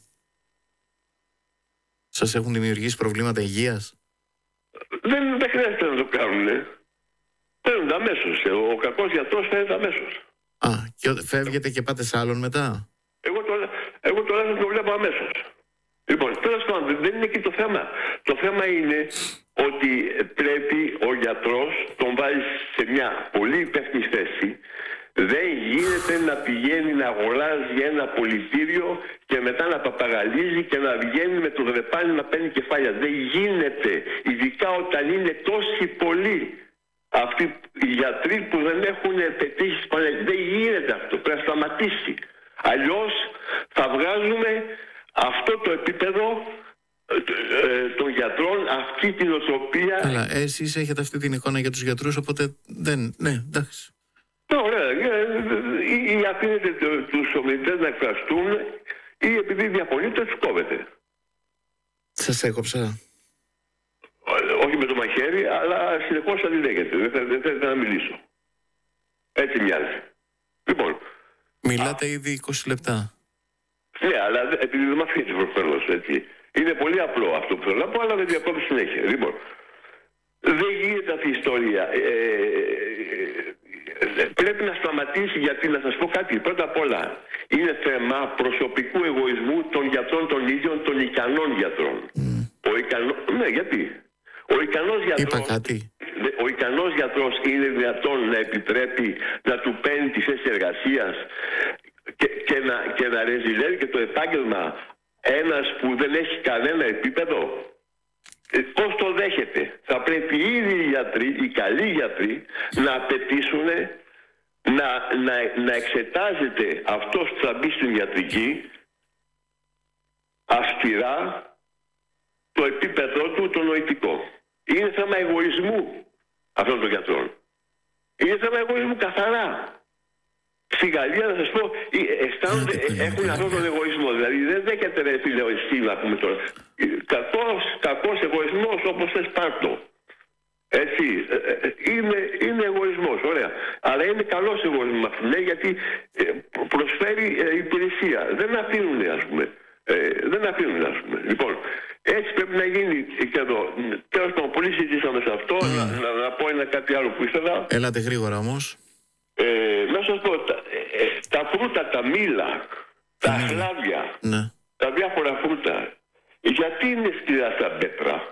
Σας έχουν δημιουργήσει προβλήματα υγείας? Δεν, δεν χρειάζεται να το κάνουν. Φέρνουν αμέσως. Ο κακός γιατρός φέρνει αμέσως. Α, και φεύγετε και πάτε σε άλλον μετά? Εγώ τώρα, εγώ τώρα σας το βλέπω αμέσως. Λοιπόν, τέλος πάντων, δεν είναι εκεί το θέμα. Το θέμα είναι ότι πρέπει ο γιατρός, τον βάλει σε μια πολύ υπεύθυνη θέση. Δεν γίνεται να πηγαίνει να αγοράζει ένα πολιτήριο και μετά να παπαγαλίζει και να βγαίνει με το δρεπάνι να παίρνει κεφάλια. Δεν γίνεται, ειδικά όταν είναι τόσοι πολλοί αυτοί οι γιατροί που δεν έχουν πετύχει σπανέλη. Δεν γίνεται αυτό, πρέπει να σταματήσει. Αλλιώς θα βγάζουμε αυτό το επίπεδο ε, των γιατρών, αυτή την οτροπία. Καλά, εσείς έχετε αυτή την εικόνα για τους γιατρούς, οπότε δεν... Ναι, εντάξει. Ωραία, ή αφήνετε τους ομιλητές να εκφραστούν ή επειδή διαφωνείτε τους κόβετε. Σας έκοψα. Όχι με το μαχαίρι, αλλά συνεχώς αντιλέγεται. Δεν θέλετε να μιλήσω. Έτσι μοιάζει. Λοιπόν. Μιλάτε α, ήδη είκοσι λεπτά. Ναι, αλλά επειδή δεν μ' αφήνετε προφανώς, έτσι. Είναι πολύ απλό αυτό που θέλω να πω, αλλά δεν διακόπτω συνέχεια. Λοιπόν, δεν γίνεται αυτή η ιστορία. Ε, ε, πρέπει να σταματήσει, γιατί να σας πω κάτι. Πρώτα απ' όλα, είναι θέμα προσωπικού εγωισμού των γιατρών των ίδιων, των ικανών γιατρών. Mm. Ο ικανό... Ναι, γιατί. Ο ικανός γιατρός... Είπα κάτι. Ο ικανός γιατρός είναι δυνατόν να επιτρέπει να του παίρνει τις θέσεις εργασίας και, και, να, και να ρεζιλεύει και το επάγγελμα ένας που δεν έχει κανένα επίπεδο? Ε, πώς το δέχεται? Θα πρέπει ήδη οι γιατροί, οι καλοί γιατροί, να απαιτήσουν να, να, να εξετάζεται αυτός που θα μπει στην ιατρική αυστηρά το επίπεδό του το νοητικό. Είναι θέμα εγωισμού αυτών των γιατρών. Είναι θέμα εγωισμού καθαρά. Στη Γαλλία, να σας πω, αισθάνονται, έχουν αυτόν τον εγωισμό. Δηλαδή δεν δέχεται ρε φίλε ο εσύ, να πούμε τώρα. Κακός, κακός εγωισμός, όπως θες πάρτο. Έτσι, είναι, είναι εγωισμός, ωραία. Αλλά είναι καλός εγωισμός, λέει, γιατί προσφέρει υπηρεσία. Δεν αφήνουν, ας πούμε. Ε, δεν αφήνουν, ας πούμε. Λοιπόν, έτσι πρέπει να γίνει και εδώ. Τέλος πάντων, πολύ συζητήσαμε σε αυτό. Mm. Να, να, να πω ένα κάτι άλλο που ήθελα. Έλατε γρήγορα όμως. Ε, να σας πω, τα, ε, τα φρούτα, τα μήλα, τα mm. χλάδια, mm. τα διάφορα φρούτα, γιατί είναι σκληρά στα πέτρα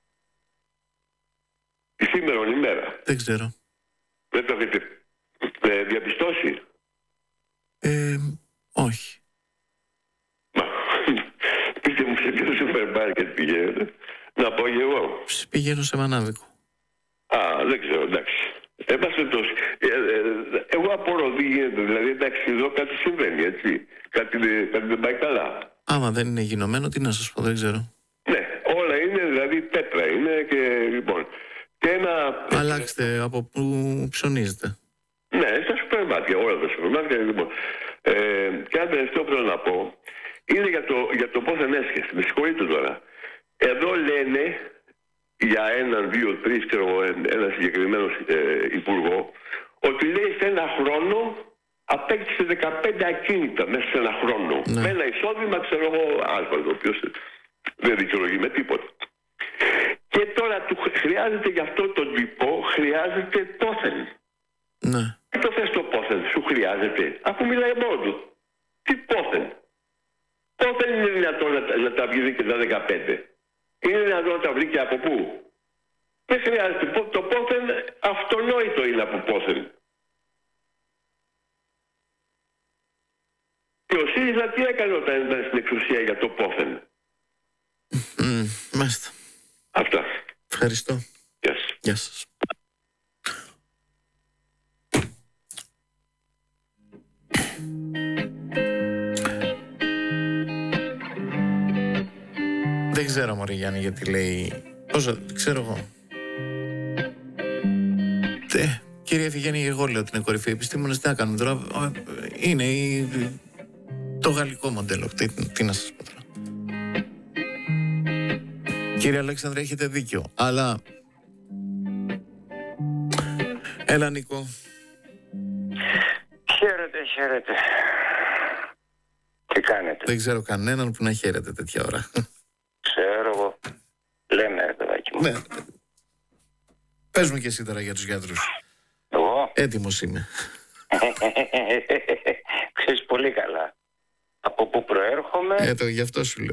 η σήμερον ημέρα? Δεν ξέρω. Δεν το έχετε ε, διαπιστώσει? Ε, όχι. Μα, πείτε μου σε ποιο σούπερ μάρκετ πηγαίνετε? Να πω και εγώ. Πηγαίνω σε μανάβικο. Α, δεν ξέρω, εντάξει. Έμαστε τόσο. Ε, ε, εγώ απορώ τι γίνεται. Δηλαδή, εντάξει, εδώ κάτι συμβαίνει, έτσι. Κάτι, κάτι δεν πάει καλά. Άμα δεν είναι γινωμένο, τι να σας πω, δεν ξέρω. Ναι, όλα είναι, δηλαδή πέτρα είναι και λοιπόν. Και ένα... Αλλάξτε από πού ψωνίζετε. Ναι, στα σούπερ μάρκετ, όλα τα σούπερ μάρκετ, λοιπόν. Ε, και ένα τελευταίο που θέλω να πω είναι για το, για το πώς ενέσχεσαι. Με συγχωρείτε τώρα. Εδώ λένε για έναν, δύο, τρεις, ξέρω εγώ, ένα συγκεκριμένο ε, υπουργό, ότι λέει σε ένα χρόνο απέκτησε δεκαπέντε ακίνητα μέσα σε ένα χρόνο. Ναι. Με ένα εισόδημα, ξέρω εγώ, άλφα, το οποίο δεν δικαιολογεί με τίποτα. Και τώρα του χρειάζεται για αυτό τον τύπο, χρειάζεται πόθεν. Ναι. Τι το θες το πόθεν, σου χρειάζεται, αφού μιλάει μόνο του. Τι πόθεν? Πόθεν είναι δυνατόν να, να τα βγει και τα δεκαπέντε? Είναι δυνατόν να τα βρει και από πού? Δεν χρειάζεται. Το πόθεν αυτονόητο είναι από πόθεν. Και ο ΣΥΡΙΖΑ τι έκανε όταν ήταν στην εξουσία για το πόθεν? Mm, μάλιστα. Αυτά. Ευχαριστώ. Γεια σας. Γεια σας. Δεν ξέρω, μωρέ Γιάννη, γιατί λέει... Πόσο, ξέρω εγώ. Τε, κύριε Ευγένη, εγώ λέω ότι είναι κορυφή επιστήμονες, τι να κάνουμε τώρα. Είναι η, το γαλλικό μοντέλο. Τι, τι να σας πω τώρα. Κύριε Αλέξανδρε, έχετε δίκιο, αλλά... Έλα, Νίκο. Χαίρετε, χαίρετε. Τι κάνετε? Δεν ξέρω κανέναν που να χαίρεται τέτοια ώρα. Ξέρω εγώ. Λέμε, ρε παιδάκι μου. Ναι. Πες μου και εσύ τώρα για τους γιατρούς. Εγώ? Έτοιμος είμαι. Ξέρεις πολύ καλά από πού προέρχομαι. Ε, το, γι' αυτό σου λέω.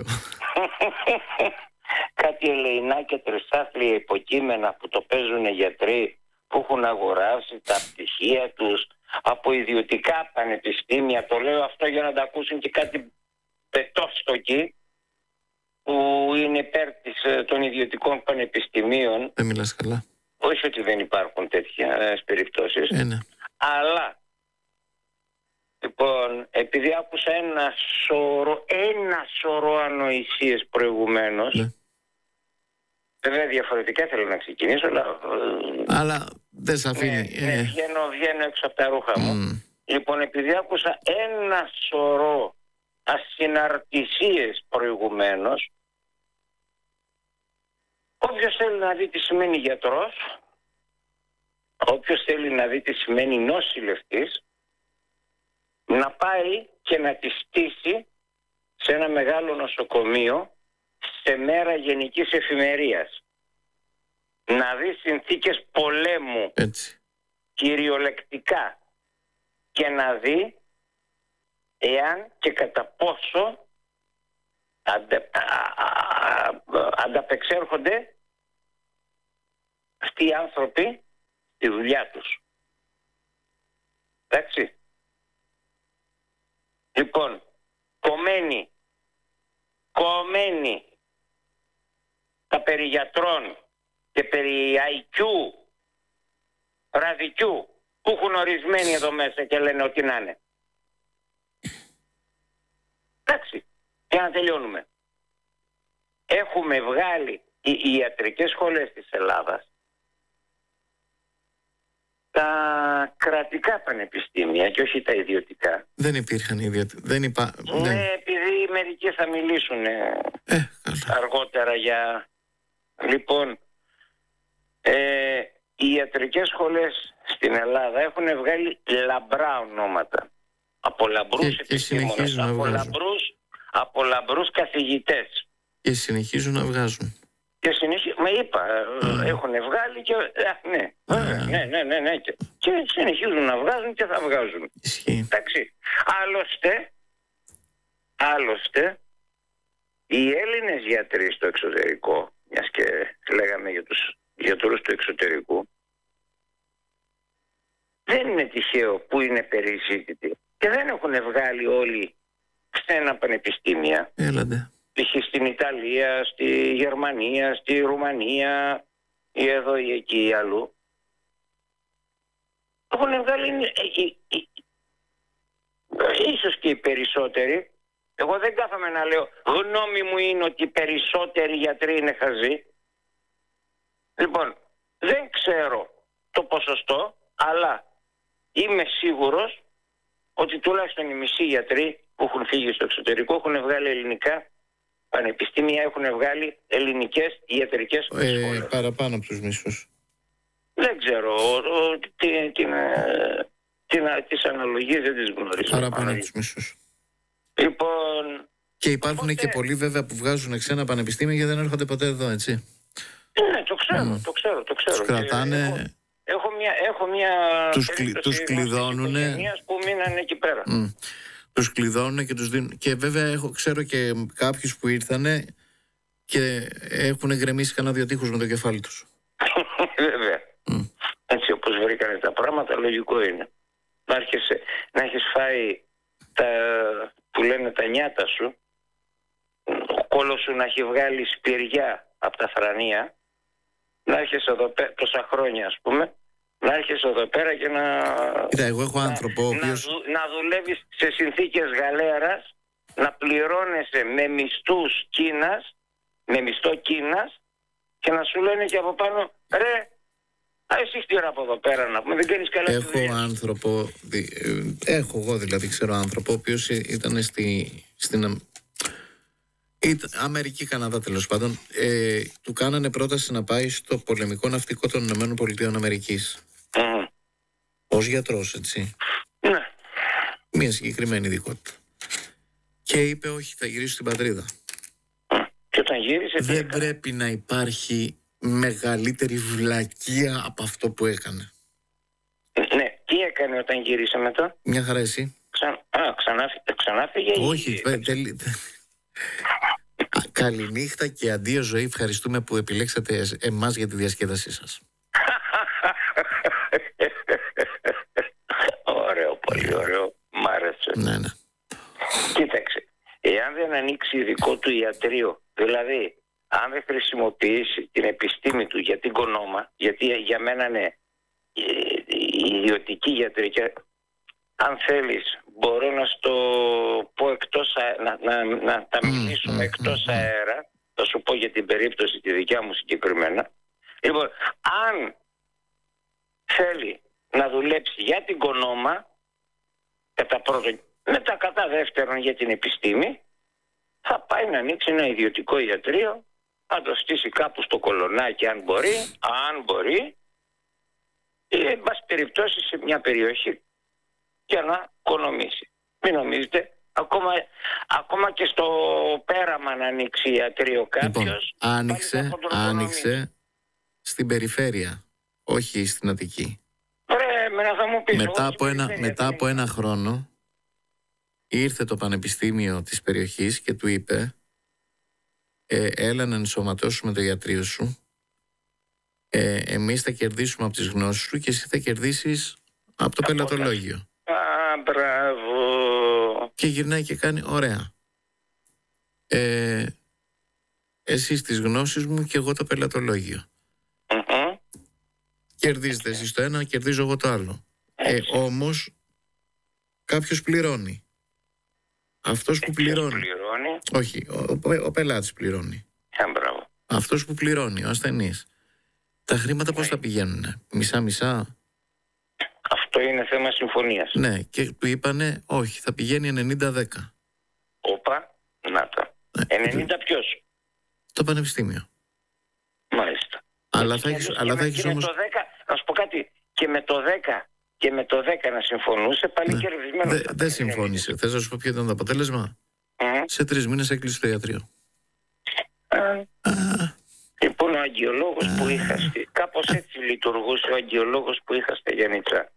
Κάτι ελεηνά και τρισάθλια υποκείμενα που το παίζουν γιατροί που έχουν αγοράσει τα πτυχία τους από ιδιωτικά πανεπιστήμια. Το λέω αυτό για να τα ακούσουν και κάτι πετόστοκοι που είναι υπέρ της, των ιδιωτικών πανεπιστημίων. Δεν μιλάς καλά. Όχι ότι δεν υπάρχουν τέτοιες περιπτώσεις. Ε, ναι. Αλλά λοιπόν, επειδή άκουσα ένα σωρό, ένα σωρό ανοησίες προηγουμένως, ναι. Βέβαια διαφορετικά θέλω να ξεκινήσω, αλλά... Αλλά δεν σε αφήνει. Ναι, ναι, βγαίνω, βγαίνω έξω από τα ρούχα μου. Mm. Λοιπόν, επειδή άκουσα ένα σωρό ασυναρτησίες προηγουμένως, όποιος θέλει να δει τι σημαίνει γιατρός, όποιος θέλει να δει τι σημαίνει νοσηλευτής, να πάει και να τη στήσει σε ένα μεγάλο νοσοκομείο σε μέρα γενικής εφημερίας. Να δει συνθήκες πολέμου. Έτσι. Κυριολεκτικά. Και να δει εάν και κατά πόσο αντε, α, α, α, ανταπεξέρχονται αυτοί οι άνθρωποι στη δουλειά τους. Εντάξει. Λοιπόν, κομμένοι, κομμένοι τα περί γιατρών και περί άι κιου, ραδικιού, που έχουν ορισμένοι εδώ μέσα και λένε ότι να είναι. Εντάξει, για να τελειώνουμε. Έχουμε βγάλει οι, οι ιατρικές σχολές της Ελλάδας, τα κρατικά πανεπιστήμια και όχι τα ιδιωτικά. Δεν υπήρχαν ιδιωτικά. Δεν υπά... Ναι, δεν... επειδή μερικοί θα μιλήσουν ε, ε, αργότερα για... Λοιπόν, ε, οι ιατρικές σχολές στην Ελλάδα έχουν βγάλει λαμπρά ονόματα. Από λαμπρούς επιστήμονες, από λαμπρούς, από λαμπρούς καθηγητές. Και συνεχίζουν να βγάζουν. Και συνεχίζουν, με είπα, mm. έχουν βγάλει και... Α, ναι, mm. ναι, ναι, ναι, ναι. Και, και συνεχίζουν να βγάζουν και θα βγάζουν. Ισχύει. Εντάξει. Άλλωστε, άλλωστε, οι Έλληνες γιατροί στο εξωτερικό, μιας και λέγαμε για τους γιατρούς του εξωτερικού, δεν είναι τυχαίο που είναι περιζήτητοι και δεν έχουν βγάλει όλοι στένα πανεπιστήμια. Έλατε. Π.χ. στην Ιταλία, στη Γερμανία, στη Ρουμανία ή εδώ ή εκεί ή αλλού. Έχουν βγάλει ε, ε, ε, ίσως και οι περισσότεροι. Εγώ δεν κάθομαι να λέω γνώμη μου είναι ότι οι περισσότεροι γιατροί είναι χαζοί. Λοιπόν, δεν ξέρω το ποσοστό, αλλά είμαι σίγουρος ότι τουλάχιστον οι μισοί γιατροί που έχουν φύγει στο εξωτερικό έχουν βγάλει ελληνικά πανεπιστήμια, έχουν βγάλει ελληνικές ιατρικές σχολές. Ε, παραπάνω από τους μισούς. Δεν ξέρω, ο, ο, τι, τι, τι, τις αναλογίες δεν τις γνωρίζω. Παραπάνω από τους μισούς. Λοιπόν... Και υπάρχουν οπότε... και πολλοί βέβαια που βγάζουν ξένα πανεπιστήμια και δεν έρχονται ποτέ εδώ, έτσι. Ναι, το ξέρω, mm. το ξέρω, το ξέρω. Τους κρατάνε... Έχω, έχω μια, έχω μια τους, κλει, τους κλειδώνουνε... που μείνανε εκεί πέρα. Mm. Τους κλειδώνουν και τους δίνουν. Και βέβαια έχω, ξέρω και κάποιους που ήρθανε και έχουν γκρεμίσει κανένα δύο τείχους με το κεφάλι τους. Βέβαια. Mm. Έτσι όπως βρήκανε τα πράγματα, λογικό είναι. Να, έρχεσαι, να έχεις φάει τα, που λένε τα νιάτα σου, ο κόλος σου να έχει βγάλει σπηριά από τα θρανία, να έρχεσαι εδώ πέρα, τόσα χρόνια ας πούμε, να έρχεσαι εδώ πέρα και να... Κοίτα, εγώ έχω άνθρωπο ο οποίος... να, δου, να δουλεύεις σε συνθήκες γαλέρας, να πληρώνεσαι με μισθούς Κίνας, με μισθό Κίνας και να σου λένε και από πάνω, ρε, α, εσύ χτύρα από εδώ πέρα να πούμε, δεν κάνεις καλά. Έχω δουλειά. άνθρωπο, έχω εγώ δηλαδή ξέρω άνθρωπο, ο οποίος ήταν στη, στην Αμερική, Καναδά τέλος πάντων, ε, του κάνανε πρόταση να πάει στο πολεμικό ναυτικό των Ηνωμένων Πολιτειών Αμερικής. Mm. Ως γιατρός, έτσι. Ναι. Μια συγκεκριμένη ειδικότητα. Και είπε όχι, θα γυρίσω στην πατρίδα. Mm. Και όταν γύρισε... Δεν πρέπει να υπάρχει μεγαλύτερη βλακεία από αυτό που έκανε. Ναι, τι έκανε όταν γύρισε μετά? Μια χαρά εσύ. Ξα... Α, ξανάφυγε, ξανάφυγε όχι, ή... παι, τελ... Καληνύχτα και αντίο ζωή. Ευχαριστούμε που επιλέξατε εμάς για τη διασκέδασή σας. Ωραίο, πολύ ωραίο. Μ' άρεσε. Ναι, ναι. Κοίταξε, εάν δεν ανοίξει δικό του ιατρείο, δηλαδή αν δεν χρησιμοποιήσει την επιστήμη του για την κονόμα, γιατί για μένα είναι η ιδιωτική γιατρική, αν θέλεις μπορώ να στο πω εκτός να, να, να τα μιλήσουμε mm, εκτός mm, αέρα, θα σου πω για την περίπτωση τη δικιά μου συγκεκριμένα. Λοιπόν, αν θέλει να δουλέψει για την κονόμα, κατά πρώτον, μετά κατά δεύτερον για την επιστήμη, θα πάει να ανοίξει ένα ιδιωτικό ιατρείο, να το στήσει κάπου στο Κολονάκι αν μπορεί, αν μπορεί, ή εν πάση περιπτώσει σε μια περιοχή για να οικονομήσει. Μην νομίζετε, ακόμα, ακόμα και στο πέραμα να ανοίξει ιατρείο κάποιος... Λοιπόν, άνοιξε, άνοιξε στην περιφέρεια, όχι στην Αττική. Ρε, μένα θα μου πεις, μετά, από ένα, μετά από ένα χρόνο ήρθε το πανεπιστήμιο της περιοχής και του είπε ε, έλα να ενσωματώσουμε το ιατρείο σου, ε, εμείς θα κερδίσουμε από τις γνώσεις σου και εσύ θα κερδίσεις από το πελατολόγιο. Α, μπράβο. Και γυρνάει και κάνει, ωραία. Ε, εσύ τις γνώσεις μου και εγώ το πελατολόγιο. Mm-hmm. Κερδίζετε εσείς το ένα, κερδίζω εγώ το άλλο. Ε, όμως κάποιος πληρώνει. Αυτός που πληρώνει. πληρώνει. Όχι, ο, ο, ο πελάτης πληρώνει. Α, μπράβο. Αυτός που πληρώνει, ο ασθενής. Τα χρήματα πώς θα πηγαίνουνε, μισά-μισά? Αυτό είναι θέμα συμφωνίας. Ναι, και του είπανε όχι, θα πηγαίνει ενενήντα δέκα. Όπα, να τα. Ναι, ενενήντα ποιος? Το πανεπιστήμιο. Μάλιστα. Αλλά θα έχεις, αλλά θα έχεις και όμως... με το δέκα, να σου πω κάτι, και με το δέκα και με το δέκα να συμφωνούσε, πάλι Ναι. κερδισμένο. Δεν δε συμφώνησε. Θες να σου πω ποιο ήταν το αποτέλεσμα? Mm. Σε τρεις μήνες έκλεισε το ιατρείο. Uh, Α, λοιπόν, ο αγγιολόγος που είχα στη... Κάπως έτσι λειτουργούσε ο αγγιολόγος που είχα στα Γιάννητσά.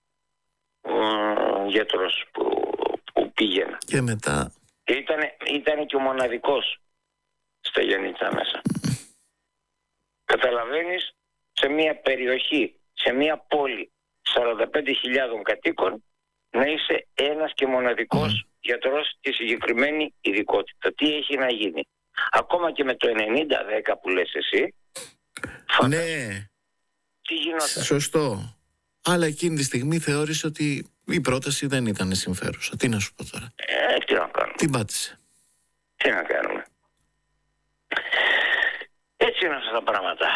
Ο γιατρός που, που πήγαινα. και μετά... Και ήταν, ήταν και ο μοναδικός στα Γιάννητσά μέσα. Καταλαβαίνεις, σε μια περιοχή, σε μια πόλη σαράντα πέντε χιλιάδων κατοίκων, να είσαι ένας και μοναδικός mm. γιατρός στη συγκεκριμένη ειδικότητα. Τι έχει να γίνει? Ακόμα και με το ενενήντα δέκα που λες εσύ, Ναι, τι γινόταν? σωστό. Αλλά εκείνη τη στιγμή θεώρησε ότι η πρόταση δεν ήταν συμφέρουσα. Τι να σου πω τώρα. Ε, τι να κάνουμε. Την πάτησε. Τι να κάνουμε. Έτσι είναι αυτά τα πράγματα.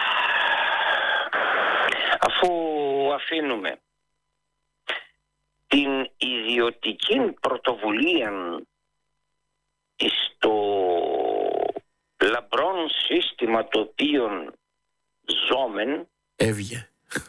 Αφού αφήνουμε την ιδιωτική πρωτοβουλία στο λαμπρόν σύστημα το οποίο ζώμεν, Έβγε.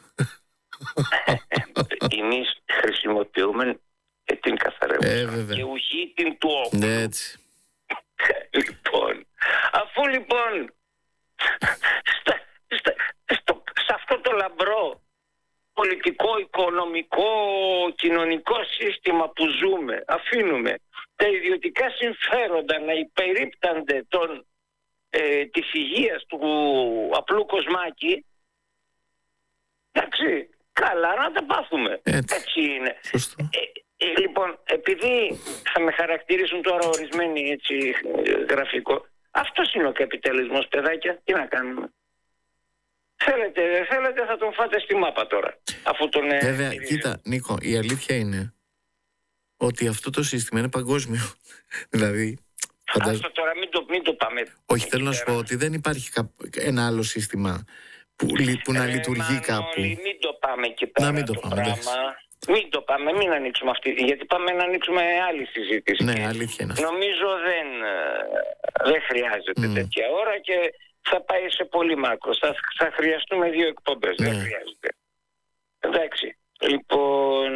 εμείς χρησιμοποιούμε και την καθαρεύουσα Ε, βέβαια. και ουχή την του όπλου. Ναι, έτσι. Λοιπόν, αφού λοιπόν στα, στα, στο, σε αυτό το λαμπρό πολιτικό, οικονομικό, κοινωνικό σύστημα που ζούμε, αφήνουμε τα ιδιωτικά συμφέροντα να υπερίπτανται των, ε, της υγείας του απλού κοσμάκι, εντάξει, καλά να τα πάθουμε. Έτσι. Έτσι είναι. Σωστό. Ε, ε, λοιπόν, επειδή θα με χαρακτηρίσουν τώρα ορισμένοι έτσι γραφικό, αυτός είναι ο καπιταλισμός, παιδάκια. Τι να κάνουμε. Θέλετε, δεν θέλετε, θα τον φάτε στη μάπα τώρα. Αφού τον, Βέβαια, ε, κοίτα, Νίκο, η αλήθεια είναι ότι αυτό το σύστημα είναι παγκόσμιο. Δηλαδή, φαντάζομαι... Αυτό τώρα μην το, μην το πάμε. Όχι, θέλω να σου πω ότι δεν υπάρχει ένα άλλο σύστημα που, που να ε, λειτουργεί Μανώλη, κάπου. Μην το πάμε εκεί πέρα. Να μην το το πάμε, πράγμα. Μην το πάμε, μην ανοίξουμε αυτή. Γιατί πάμε να ανοίξουμε άλλη συζήτηση. Ναι, αλήθεια είναι αυτό. Νομίζω δεν, δεν χρειάζεται Mm. τέτοια ώρα και θα πάει σε πολύ μάκρο. Θα, θα χρειαστούμε δύο εκπομπές. Ναι. Δεν χρειάζεται. Εντάξει. Λοιπόν,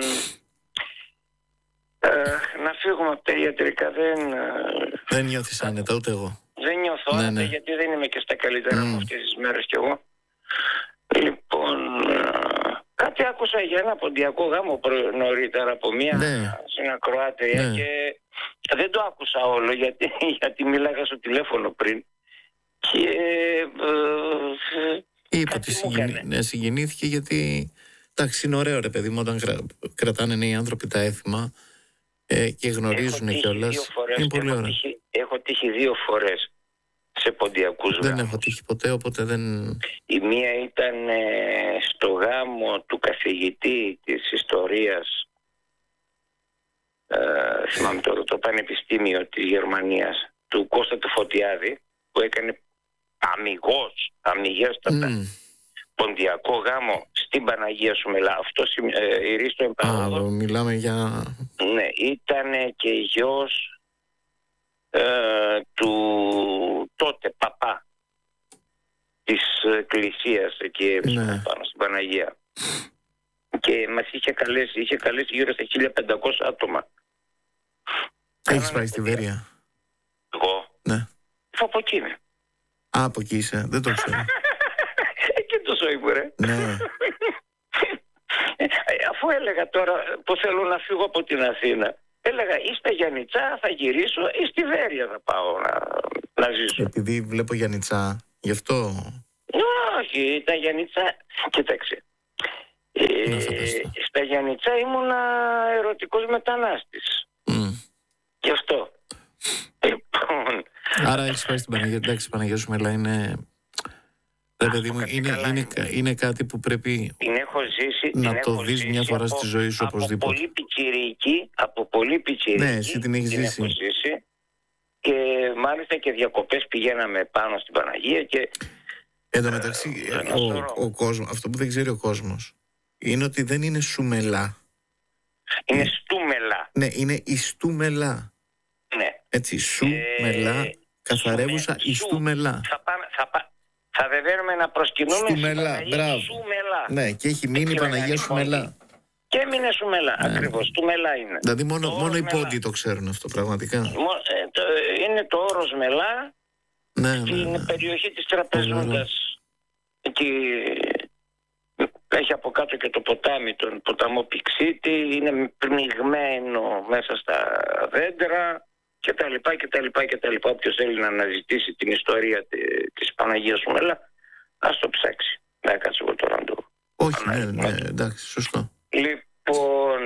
ε, να φύγουμε από τα ιατρικά. Δεν, Δεν νιώθεις άνετα, ούτε εγώ. δεν νιώθω Ναι, άνετα, ναι. γιατί δεν είμαι και στα καλύτερα Mm. μου αυτές τις μέρες κι εγώ. Λοιπόν, ε, κάτι άκουσα για ένα ποντιακό γάμο προ- νωρίτερα από μία Ναι. συνακροάτρια Ναι. και δεν το άκουσα όλο γιατί, γιατί μίλαγα στο τηλέφωνο πριν. Και ε, Είπε κάτι ότι μου συγκινη... έκανε. ναι, συγκινήθηκε γιατί. Εντάξει, είναι ωραίο ρε παιδί μου όταν κρα... κρατάνε νέοι άνθρωποι τα έθιμα ε, και γνωρίζουν έχω κιόλα. τύχει δύο φορές, Είναι πολύ έχω ωραίο. τύχει, έχω τύχει δύο φορές σε ποντιακούς Δεν γάμους. έχω τύχει ποτέ, οπότε δεν. Η μία ήταν ε, στο γάμο του καθηγητή της ιστορίας, ε, θυμάμαι τώρα, το Πανεπιστήμιο της Γερμανίας, του Κώστα του Φωτιάδη, που έκανε αμιγώς, αμυγέστατα Mm. ποντιακό γάμο στην Παναγία Σουμελά. Αυτό ε, η Ρίστο Α, Εμπαρόδο, μιλάμε για. ναι, ήταν και γιος ε, του τότε παπά της εκκλησίας εκεί Ναι. πάνω στην Παναγία. Και μας είχε καλέσει, είχε καλέσει γύρω στα χίλια πεντακόσια άτομα. Έχεις πάει στη Βέρεια. Εγώ, Ναι. από εκεί είμαι. Α, από εκεί είσαι. Δεν το ξέρω. Εκεί το ζωή μου, ρε. Ναι. Ε, Αφού έλεγα τώρα που θέλω να φύγω από την Αθήνα, έλεγα ή στα Γιάννητσά θα γυρίσω ή στη Βέρεια θα πάω να, να ζήσω. Επειδή βλέπω Γιαννιτσά, γι' αυτό... Όχι, τα Γιαννιτσά, κοίταξε. Ε, στα Γιαννιτσά ήμουνα ερωτικός μετανάστης. Mm. Γι' αυτό. Λοιπόν, άρα έχεις πάει στην Παναγία. Εντάξει, η Παναγία Σουμελά είναι... Ρε παιδί μου, είναι, είναι, είναι, είναι κάτι που πρέπει την έχω ζήσει, να την το έχω δεις ζήσει μια φορά από, στη ζωή σου από οπωσδήποτε. Πολύ πιτσιρίκη, από πολύ πιτσιρίκη. Ναι, εσύ την έχεις την ζήσει. Έχω ζήσει. Και μάλιστα και διακοπές πηγαίναμε πάνω στην Παναγία και... Εν τω μεταξύ, ε, ο, ο κόσμος, αυτό που δεν ξέρει ο κόσμος είναι ότι δεν είναι Σουμελά. Είναι Στούμελα. Ναι, είναι η Στούμελα. Ναι. Έτσι, Σουμελά, ε, καθαρεύουσα η Στούμελα. Θα, πάμε, θα, πά, θα βεβαίρουμε να προσκυνούμε Στούμελα, μπράβο. Σουμελά. Ναι, και έχει μείνει η Παναγία Σουμελά. Και έμεινε Σουμελά, ναι. Ακριβώς, Στούμελα είναι. Δηλαδή μόνο, μόνο οι πόντιοι το ξέρουν αυτό πραγματικά. Μο, ε, το, είναι το όρος Μελά, ναι, ναι, στην ναι. περιοχή της Τραπεζούντας. Εκεί έχει από κάτω και το ποτάμι, τον ποταμό Πηξίτη, είναι πνιγμένο μέσα στα δέντρα και τα λοιπά και τα λοιπά και τα λοιπά. Όποιος θέλει να αναζητήσει την ιστορία της Παναγίας Σουμελά, ας το ψάξει. Να κάτσε εγώ τώρα να το... Όχι, ναι, ναι, εντάξει, σωστό. Λοιπόν,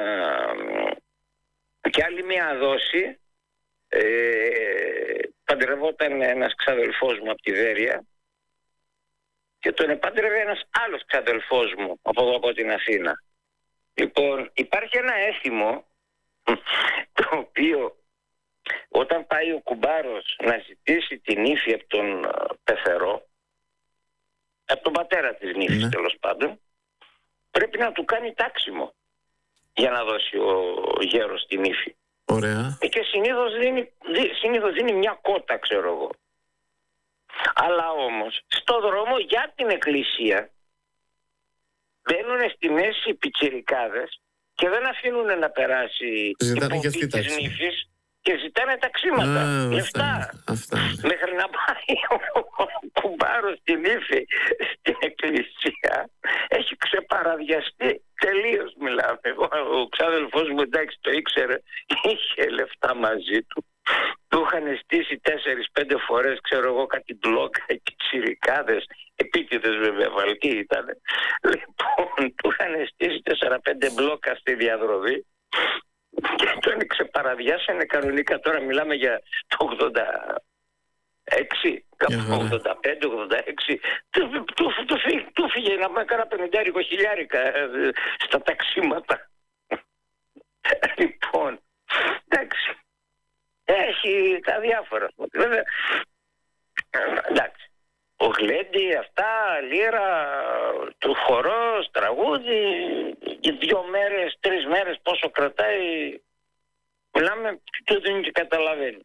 και άλλη μια δόση, ε, παντρευόταν ένας ξαδελφός μου από τη Βέρεια και τον επάντρευε ένας άλλος ξαδελφός μου από εδώ από την Αθήνα. Λοιπόν, υπάρχει ένα έθιμο το οποίο όταν πάει ο κουμπάρος να ζητήσει την ύφη από τον πεθερό, από τον πατέρα της νύφης, ναι, τέλος πάντων, πρέπει να του κάνει τάξιμο για να δώσει ο γέρος την ύφη. Ωραία. Και συνήθως δίνει, συνήθως δίνει μια κότα, ξέρω εγώ. Αλλά όμως στο δρόμο για την εκκλησία μπαίνουν στη μέση οι πιτσιρικάδες και δεν αφήνουν να περάσει η ποπή της νύφης και ζητάνε ταξίματα, Α, λεφτά. Αυτά, αυτά. Μέχρι να πάει ο κουμπάρος την ύφη στην εκκλησία έχει ξεπαραδιαστεί τελείως, μιλάμε. Ο ξάδελφός μου, εντάξει, το ήξερε, είχε λεφτά μαζί του. Του είχαν στήσει τέσσερις πέντε φορές, ξέρω εγώ, κάτι μπλόκα και τσιρικάδες, επίτηδες βέβαια, βαλκοί ήταν. Λοιπόν, του είχαν στήσει τέσσερα πέντε μπλόκα στη διαδρομή και τον ξεπαραδιάσανε κανονικά. Τώρα μιλάμε για το ογδόντα έξι, κάπου ογδόντα πέντε ογδόντα έξι. Του, του, του, του φύγε να πάει κάνα πενηντάρικο χιλιάρικα στα ταξίματα. Λοιπόν, εντάξει. Έχει τα διάφορα. Βέβαια, εντάξει. Ο γλέντι, αυτά, λύρα, του χορός, τραγούδι, και δύο μέρες, τρεις μέρες πόσο κρατάει, μιλάμε, το δεν και καταλαβαίνει.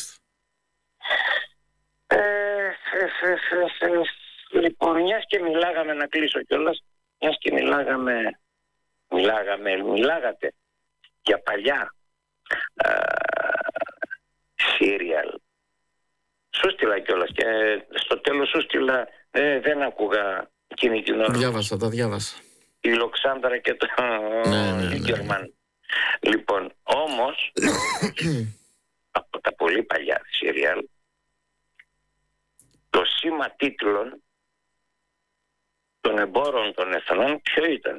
Ε, ε, ε, ε, λοιπόν, μιας και μιλάγαμε, να κλείσω κιόλας, μιας και μιλάγαμε, μιλάγαμε, μιλάγατε για παλιά σύριαλ. Σου στείλα κιόλας και στο τέλος σου στείλα, ε, δεν άκουγα εκείνη την ώρα. Διάβασα, τα διάβασα. Η Λοξάνδρα και το ναι, ναι, ναι. Γερμαν. Λοιπόν, όμως από τα πολύ παλιά σύριαλ το σήμα τίτλων των εμπόρων των εθνών ποιο ήταν?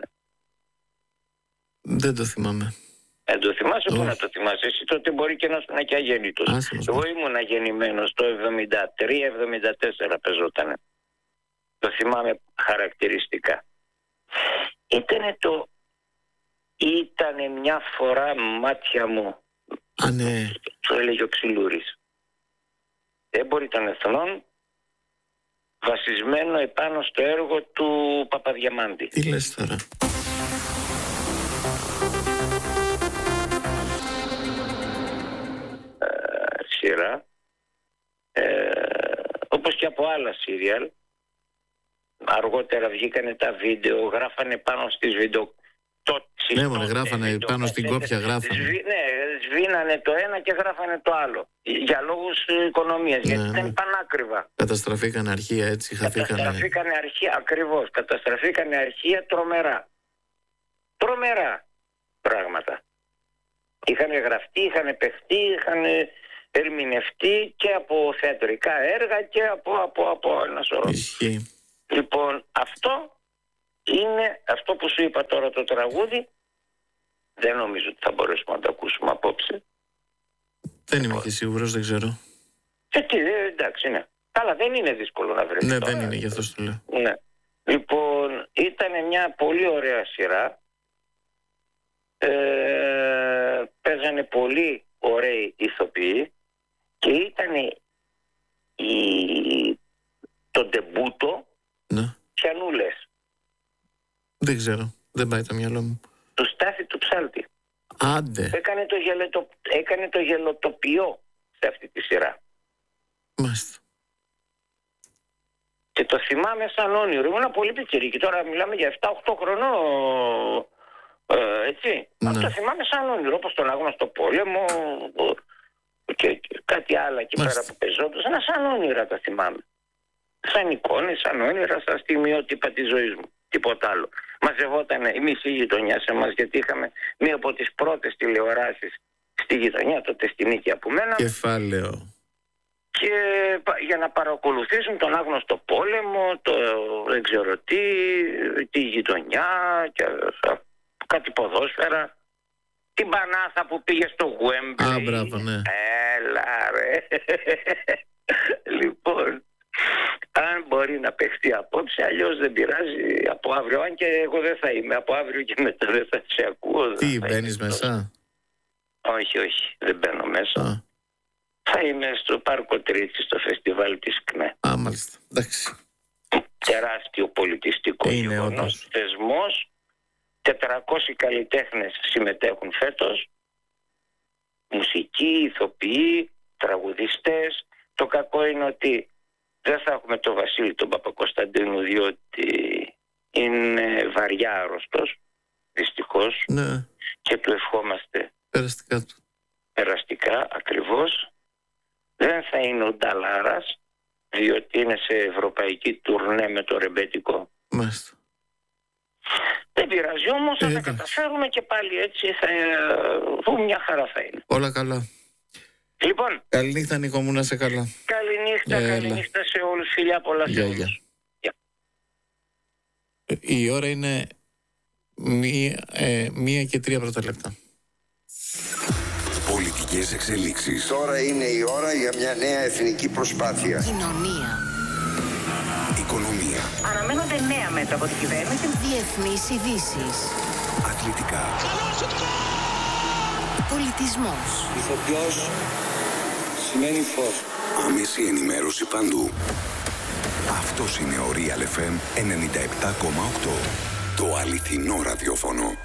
Δεν το θυμάμαι. Δεν το θυμάσαι? Πού να το θυμάσαι? Εσύ τότε μπορεί και να σου είναι και αγέννητος. Εγώ ήμουν γεννημένος το εβδομήντα τρία εβδομήντα τέσσερα παίζονταν. Το θυμάμαι χαρακτηριστικά. Ήτανε το «Ήτανε μια φορά μάτια μου». Α, ναι. Το έλεγε ο Ξυλούρης. Έμποροι των εθνών, βασισμένο επάνω στο έργο του Παπαδιαμάντη. Τι λες τώρα? Σειρά, ε, όπως και από άλλα σύριαλ. Αργότερα βγήκανε τα βίντεο, γράφανε πάνω στις βίντεο. Ναι, μόνο γράφανε βίντεο, πάνω στην κόπια, γράφανε. Σβή, ναι, σβήνανε το ένα και γράφανε το άλλο. Για λόγους οικονομίας, ναι, γιατί ήταν πανάκριβα. Καταστραφήκανε αρχεία, έτσι, χαθήκανε. Καταστραφήκανε αρχεία, ακριβώς. Καταστραφήκανε αρχεία τρομερά. Τρομερά πράγματα. Είχαν γραφτεί, είχαν παιχτεί, είχαν ερμηνευτεί και από θεατρικά έργα και από, από, από ένα σωρό. Ισχύει. Λοιπόν, αυτό είναι αυτό που σου είπα τώρα, το τραγούδι. Δεν νομίζω ότι θα μπορέσουμε να το ακούσουμε απόψε. Δεν είμαι και σίγουρος, δεν ξέρω. Και τι, ε, εντάξει, ναι. Καλά, δεν είναι δύσκολο να βρεθεί. Ναι, τώρα. δεν είναι, γι' αυτό το λέω. Ναι. Λοιπόν, ήταν μια πολύ ωραία σειρά. Ε, παίζανε πολύ ωραίοι ηθοποιοί και ήταν η... το ντεμπούτο. Ναι. Ποιανού λες? Δεν ξέρω, δεν πάει το μυαλό μου. Του Στάθη του Ψάλτη. Άντε. Έκανε το, γελετο... Έκανε το γελοτοπιό σε αυτή τη σειρά. Μάλιστα. Και το θυμάμαι σαν όνειρο. Ήμουν πολύ πιτσιρή και τώρα μιλάμε για επτά οκτώ χρονών. Ε, έτσι. Ναι. Αυτό το θυμάμαι σαν όνειρο. Όπως τον Άγνωστο Πόλεμο και, και κάτι άλλο εκεί πέρα που πεζόντουσαν. Σαν όνειρα τα θυμάμαι. Σαν εικόνες, σαν όνειρα, σαν στιγμιότυπα της ζωής μου. Τίποτα άλλο. Μαζευόταν η μισή γειτονιά σε εμάς, γιατί είχαμε μία από τις πρώτες τηλεοράσεις στη γειτονιά, τότε στη Νίκη από μένα. Κεφάλαιο. Και για να παρακολουθήσουν τον Άγνωστο Πόλεμο, το δεν ξέρω τι, τη γειτονιά, και κάτι ποδόσφαιρα, την Πανάθα που πήγε στο Γουέμπλι. Α, μπράβο, ναι. Έλα ρε. Λοιπόν, αν μπορεί να παιχτεί απόψε, αλλιώς δεν πειράζει από αύριο. Αν και εγώ δεν θα είμαι από αύριο και μετά δεν θα σε ακούω. Τι, μπαίνεις μέσα? Όχι, όχι, δεν μπαίνω μέσα. Α. Θα είμαι στο Πάρκο Τρίτσι, στο φεστιβάλ της ΚΝΕ. Α, μάλιστα. Εντάξει. Τεράστιο πολιτιστικό γεγονός, θεσμός. τετρακόσιοι καλλιτέχνες συμμετέχουν φέτος. Μουσικοί, ηθοποιοί, τραγουδιστές. Το κακό είναι ότι δεν θα έχουμε τον Βασίλη τον Παπακοσταντίνου, διότι είναι βαριά άρρωστος, δυστυχώς. Ναι. Και του ευχόμαστε περαστικά του. Περαστικά, ακριβώς. Δεν θα είναι ο Νταλάρας, διότι είναι σε ευρωπαϊκή τουρνέ με το ρεμπέτικο. Μάλιστα. Δεν πειράζει, όμως θα ε, τα καταφέρουμε και πάλι έτσι θα πούμε, μια χαρά θα είναι. Όλα καλά. Λοιπόν, καληνύχτα Νίκο μου, να σε καλά. Καληνύχτα, Έλα. καληνύχτα σε όλους, φιλιά πολλά σε όλους. Yeah. Η ώρα είναι μία, ε, μία και τρία πρώτα λεπτά. Πολιτικές εξελίξεις. Τώρα είναι η ώρα για μια νέα εθνική προσπάθεια. Κοινωνία. Οικονομία. Αναμένονται νέα μέτρα από την κυβέρνηση. Διεθνείς ειδήσεις. Αθλητικά. Πολιτισμός. Ηθοποιός σημαίνει φως. Άμεση ενημέρωση παντού. Αυτός είναι ο Real εφ εμ ενενήντα επτά κόμμα οκτώ. Το αληθινό ραδιόφωνο.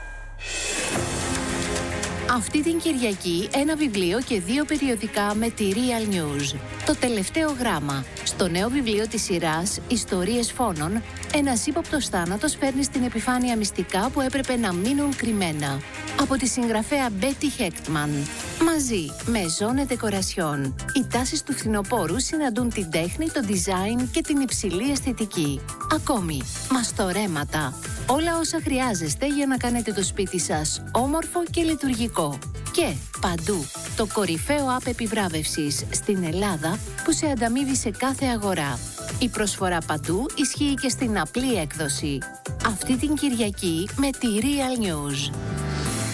Αυτή την Κυριακή ένα βιβλίο και δύο περιοδικά με τη Real News. Το τελευταίο γράμμα. Στο νέο βιβλίο της σειράς «Ιστορίες φόνων», ένας ύποπτος θάνατος φέρνει στην επιφάνεια μυστικά που έπρεπε να μείνουν κρυμμένα. Από τη συγγραφέα Betty Hechtman. Μαζί με Zone Decoration. Οι τάσεις του φθινοπόρου συναντούν την τέχνη, το design και την υψηλή αισθητική. Ακόμη, μαστορέματα. Όλα όσα χρειάζεστε για να κάνετε το σπίτι σας όμορφο και λειτουργικό. Και παντού, το κορυφαίο app επιβράβευσης στην Ελλάδα που σε ανταμείβει σε κάθε αγορά. Η προσφορά παντού ισχύει και στην απλή έκδοση. Αυτή την Κυριακή με τη Real News.